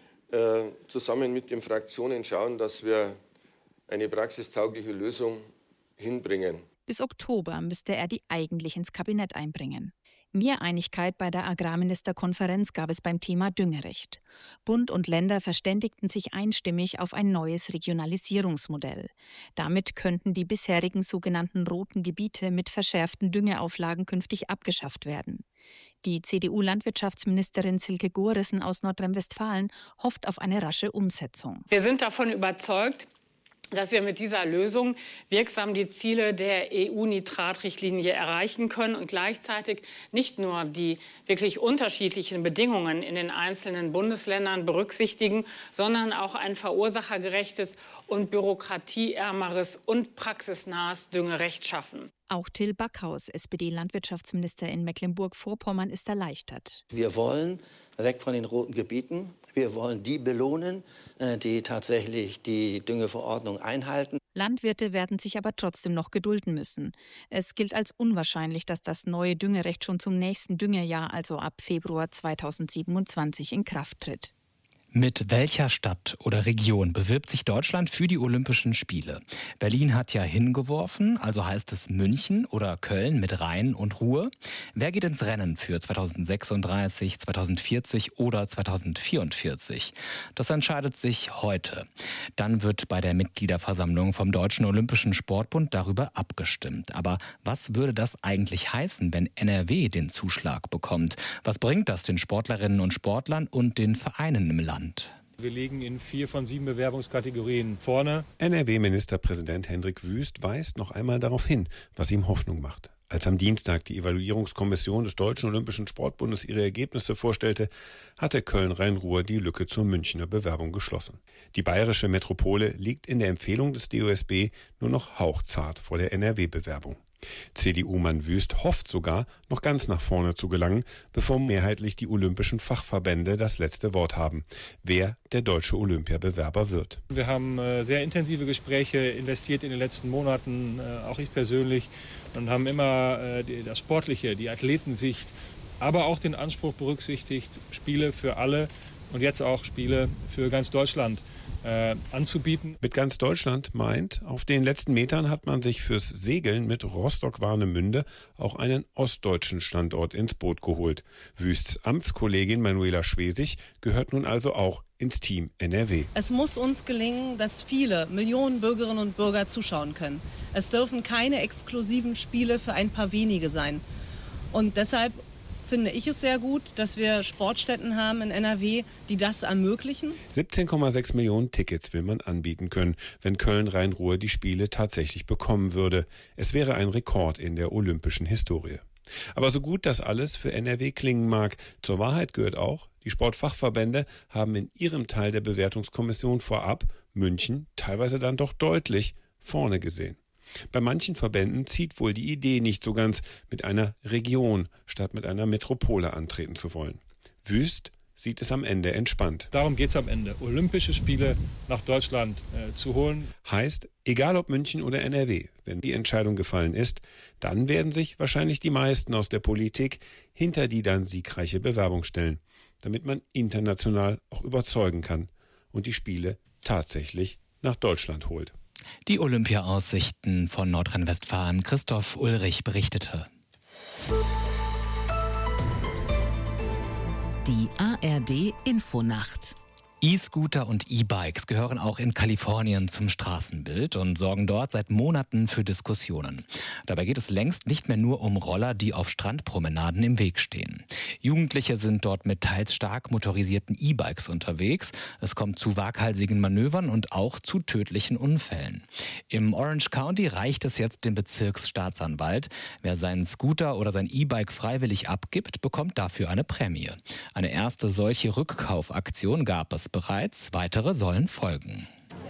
äh, zusammen mit den Fraktionen schauen, dass wir eine praxistaugliche Lösung hinbringen. Bis Oktober müsste er die eigentlich ins Kabinett einbringen. Mehr Einigkeit bei der Agrarministerkonferenz gab es beim Thema Düngerecht. Bund und Länder verständigten sich einstimmig auf ein neues Regionalisierungsmodell. Damit könnten die bisherigen sogenannten roten Gebiete mit verschärften Düngeauflagen künftig abgeschafft werden. Die C D U-Landwirtschaftsministerin Silke Gorissen aus Nordrhein-Westfalen hofft auf eine rasche Umsetzung. Wir sind davon überzeugt, dass wir mit dieser Lösung wirksam die Ziele der E U-Nitratrichtlinie erreichen können und gleichzeitig nicht nur die wirklich unterschiedlichen Bedingungen in den einzelnen Bundesländern berücksichtigen, sondern auch ein verursachergerechtes und bürokratieärmeres und praxisnahes Düngerecht schaffen. Auch Till Backhaus, S P D-Landwirtschaftsminister in Mecklenburg-Vorpommern, ist erleichtert. Wir wollen weg von den roten Gebieten. Wir wollen die belohnen, die tatsächlich die Düngeverordnung einhalten. Landwirte werden sich aber trotzdem noch gedulden müssen. Es gilt als unwahrscheinlich, dass das neue Düngerecht schon zum nächsten Düngerjahr, also ab Februar zweitausendsiebenundzwanzig, in Kraft tritt. Mit welcher Stadt oder Region bewirbt sich Deutschland für die Olympischen Spiele? Berlin hat ja hingeworfen, also heißt es München oder Köln mit Rhein und Ruhr. Wer geht ins Rennen für zweitausendsechsunddreißig, zweitausendvierzig oder zweitausendvierundvierzig? Das entscheidet sich heute. Dann wird bei der Mitgliederversammlung vom Deutschen Olympischen Sportbund darüber abgestimmt. Aber was würde das eigentlich heißen, wenn N R W den Zuschlag bekommt? Was bringt das den Sportlerinnen und Sportlern und den Vereinen im Land? Wir liegen in vier von sieben Bewerbungskategorien vorne. N R W-Ministerpräsident Hendrik Wüst weist noch einmal darauf hin, was ihm Hoffnung macht. Als am Dienstag die Evaluierungskommission des Deutschen Olympischen Sportbundes ihre Ergebnisse vorstellte, hatte Köln-Rhein-Ruhr die Lücke zur Münchner Bewerbung geschlossen. Die bayerische Metropole liegt in der Empfehlung des D O S B nur noch hauchzart vor der N R W-Bewerbung. C D U-Mann Wüst hofft sogar, noch ganz nach vorne zu gelangen, bevor mehrheitlich die olympischen Fachverbände das letzte Wort haben, wer der deutsche Olympiabewerber wird. Wir haben äh, sehr intensive Gespräche investiert in den letzten Monaten, äh, auch ich persönlich, und haben immer äh, die, das Sportliche, die Athletensicht, aber auch den Anspruch berücksichtigt, Spiele für alle und jetzt auch Spiele für ganz Deutschland Äh, anzubieten. Mit ganz Deutschland meint, auf den letzten Metern hat man sich fürs Segeln mit Rostock-Warnemünde auch einen ostdeutschen Standort ins Boot geholt. Wüsts Amtskollegin Manuela Schwesig gehört nun also auch ins Team N R W. Es muss uns gelingen, dass viele Millionen Bürgerinnen und Bürger zuschauen können. Es dürfen keine exklusiven Spiele für ein paar wenige sein. Und deshalb finde ich es sehr gut, dass wir Sportstätten haben in N R W, die das ermöglichen. siebzehn Komma sechs Millionen Tickets will man anbieten können, wenn Köln-Rhein-Ruhr die Spiele tatsächlich bekommen würde. Es wäre ein Rekord in der olympischen Historie. Aber so gut das alles für N R W klingen mag, zur Wahrheit gehört auch, die Sportfachverbände haben in ihrem Teil der Bewertungskommission vorab München teilweise dann doch deutlich vorne gesehen. Bei manchen Verbänden zieht wohl die Idee nicht so ganz, mit einer Region statt mit einer Metropole antreten zu wollen. Wüst sieht es am Ende entspannt. Darum geht es am Ende, Olympische Spiele nach Deutschland äh, zu holen. Heißt, egal ob München oder N R W, wenn die Entscheidung gefallen ist, dann werden sich wahrscheinlich die meisten aus der Politik hinter die dann siegreiche Bewerbung stellen, damit man international auch überzeugen kann und die Spiele tatsächlich nach Deutschland holt. Die Olympia-Aussichten von Nordrhein-Westfalen. Christoph Ulrich berichtete. Die A R D Infonacht E-Scooter und E-Bikes gehören auch in Kalifornien zum Straßenbild und sorgen dort seit Monaten für Diskussionen. Dabei geht es längst nicht mehr nur um Roller, die auf Strandpromenaden im Weg stehen. Jugendliche sind dort mit teils stark motorisierten E-Bikes unterwegs. Es kommt zu waghalsigen Manövern und auch zu tödlichen Unfällen. Im Orange County reicht es jetzt dem Bezirksstaatsanwalt. Wer seinen Scooter oder sein E-Bike freiwillig abgibt, bekommt dafür eine Prämie. Eine erste solche Rückkaufaktion gab es bereits, weitere sollen folgen.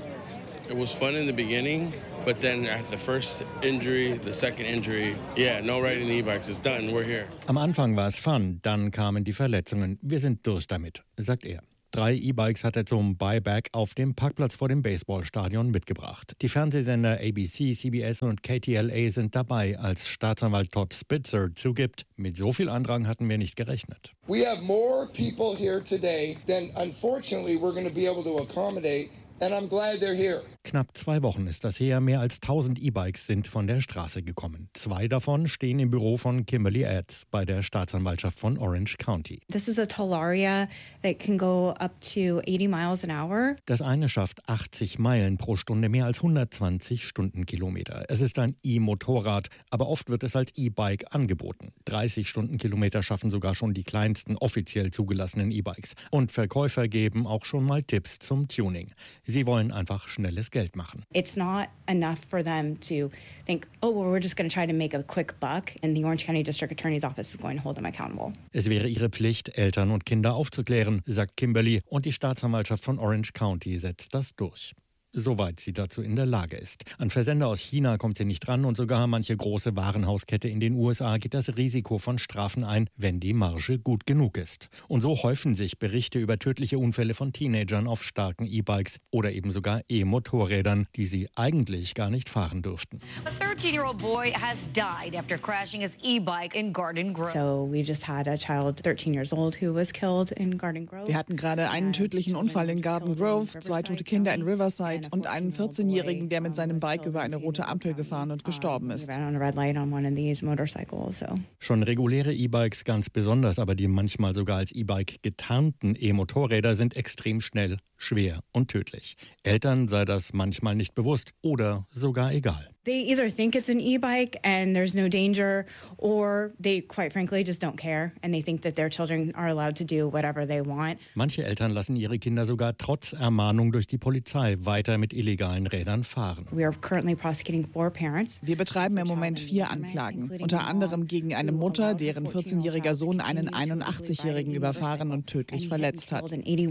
It was fun in the beginning, but then at the first injury, the second injury, yeah, no riding E-Bikes, it's done, we're here. Am Anfang war es Fun, dann kamen die Verletzungen. Wir sind durch damit, sagt er. Drei E-Bikes hat er zum Buyback auf dem Parkplatz vor dem Baseballstadion mitgebracht. Die Fernsehsender A B C, C B S und K T L A sind dabei, als Staatsanwalt Todd Spitzer zugibt, mit so viel Andrang hatten wir nicht gerechnet. We have more people here today than unfortunately we're going to be able to accommodate. And I'm glad they're here. Knapp zwei Wochen ist das her. Mehr als tausend E-Bikes sind von der Straße gekommen. Zwei davon stehen im Büro von Kimberly Ads bei der Staatsanwaltschaft von Orange County. This is a Talaria that can go up to eighty miles an hour. Das eine schafft achtzig Meilen pro Stunde, mehr als hundertzwanzig Stundenkilometer. Es ist ein E-Motorrad, aber oft wird es als E-Bike angeboten. dreißig Stundenkilometer schaffen sogar schon die kleinsten offiziell zugelassenen E-Bikes. Und Verkäufer geben auch schon mal Tipps zum Tuning. Sie wollen einfach schnelles Geld machen. It's not enough for them to think, oh, well, we're just going to try to make a quick buck, and the Orange County District Attorney's Office is going to hold them accountable. Es wäre ihre Pflicht, Eltern und Kinder aufzuklären, sagt Kimberly, und die Staatsanwaltschaft von Orange County setzt das durch. Soweit sie dazu in der Lage ist. An Versender aus China kommt sie nicht ran und sogar manche große Warenhauskette in den U S A geht das Risiko von Strafen ein, wenn die Marge gut genug ist. Und so häufen sich Berichte über tödliche Unfälle von Teenagern auf starken E-Bikes oder eben sogar E-Motorrädern, die sie eigentlich gar nicht fahren dürften. A thirteen-year-old boy has died after crashing his e-bike in Garden Grove. So we just had a child thirteen years old who was killed in Garden Grove. Wir hatten gerade einen tödlichen Unfall in Garden Grove, zwei tote Kinder in Riverside und einen vierzehnjährigen, der mit seinem Bike über eine rote Ampel gefahren und gestorben ist. Schon reguläre E-Bikes ganz besonders, aber die manchmal sogar als E-Bike getarnten E-Motorräder sind extrem schnell, schwer und tödlich. Eltern sei das manchmal nicht bewusst oder sogar egal. They either think it's an e-bike and there's no danger, or they quite frankly just don't care and they think that their children are allowed to do whatever they want. Manche Eltern lassen ihre Kinder sogar trotz Ermahnung durch die Polizei weiter mit illegalen Rädern fahren. We are currently prosecuting four parents. Wir betreiben im Moment vier Anklagen, unter anderem gegen eine Mutter, deren vierzehnjähriger Sohn einen einundachtzigjährigen überfahren und tödlich verletzt hat.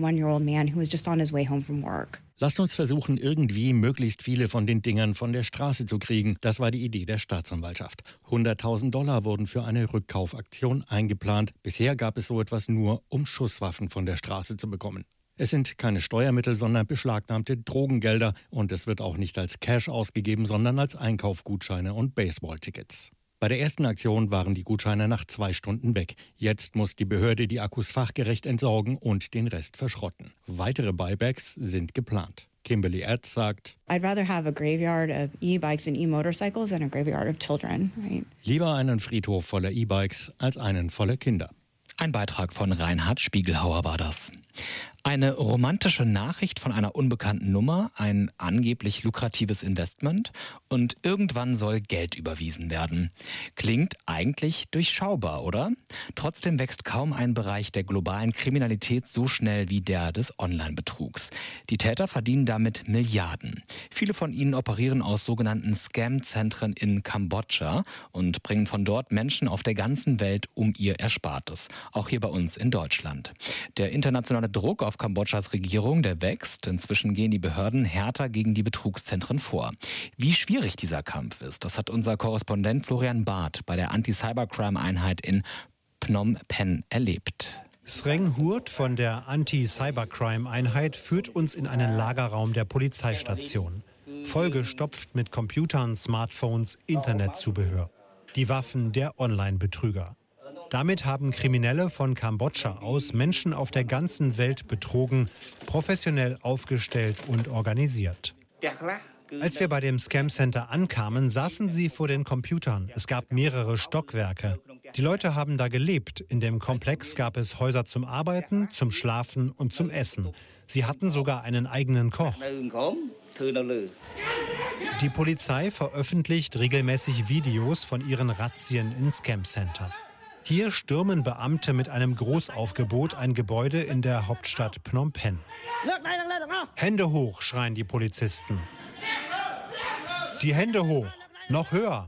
Lasst uns versuchen, irgendwie möglichst viele von den Dingern von der Straße zu kriegen. Das war die Idee der Staatsanwaltschaft. hunderttausend Dollar wurden für eine Rückkaufaktion eingeplant. Bisher gab es so etwas nur, um Schusswaffen von der Straße zu bekommen. Es sind keine Steuermittel, sondern beschlagnahmte Drogengelder. Und es wird auch nicht als Cash ausgegeben, sondern als Einkaufgutscheine und Baseballtickets. Bei der ersten Aktion waren die Gutscheine nach zwei Stunden weg. Jetzt muss die Behörde die Akkus fachgerecht entsorgen und den Rest verschrotten. Weitere Buybacks sind geplant. Kimberly Ads sagt, I'd rather have a graveyard of e-bikes and e-motorcycles than a graveyard of children. Right? Lieber einen Friedhof voller E-Bikes als einen voller Kinder. Ein Beitrag von Reinhard Spiegelhauer war das. Eine romantische Nachricht von einer unbekannten Nummer, ein angeblich lukratives Investment und irgendwann soll Geld überwiesen werden. Klingt eigentlich durchschaubar, oder? Trotzdem wächst kaum ein Bereich der globalen Kriminalität so schnell wie der des Online-Betrugs. Die Täter verdienen damit Milliarden. Viele von ihnen operieren aus sogenannten Scam-Zentren in Kambodscha und bringen von dort Menschen auf der ganzen Welt um ihr Erspartes. Auch hier bei uns in Deutschland. Der internationale Druck auf Kambodschas Regierung, der wächst. Inzwischen gehen die Behörden härter gegen die Betrugszentren vor. Wie schwierig dieser Kampf ist, das hat unser Korrespondent Florian Barth bei der Anti-Cybercrime-Einheit in Phnom Penh erlebt. Sreng Hurt von der Anti-Cybercrime-Einheit führt uns in einen Lagerraum der Polizeistation. Vollgestopft mit Computern, Smartphones, Internetzubehör. Die Waffen der Online-Betrüger. Damit haben Kriminelle von Kambodscha aus Menschen auf der ganzen Welt betrogen, professionell aufgestellt und organisiert. Als wir bei dem Scam Center ankamen, saßen sie vor den Computern. Es gab mehrere Stockwerke. Die Leute haben da gelebt. In dem Komplex gab es Häuser zum Arbeiten, zum Schlafen und zum Essen. Sie hatten sogar einen eigenen Koch. Die Polizei veröffentlicht regelmäßig Videos von ihren Razzien in Scam-Center. Hier stürmen Beamte mit einem Großaufgebot ein Gebäude in der Hauptstadt Phnom Penh. Hände hoch, schreien die Polizisten. Die Hände hoch, noch höher.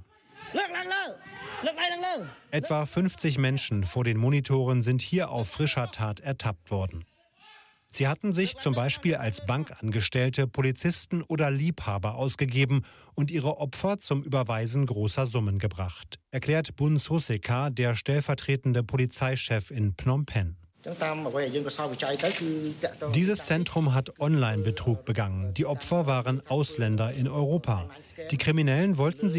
Etwa fünfzig Menschen vor den Monitoren sind hier auf frischer Tat ertappt worden. Sie hatten sich zum Beispiel als Bankangestellte, Polizisten oder Liebhaber ausgegeben und ihre Opfer zum Überweisen großer Summen gebracht, erklärt Bun Soseka, der stellvertretende Polizeichef in Phnom Penh. Dieses Zentrum hat Online-Betrug begangen. Die Opfer waren Ausländer in Europa. Die Kriminellen wollten sie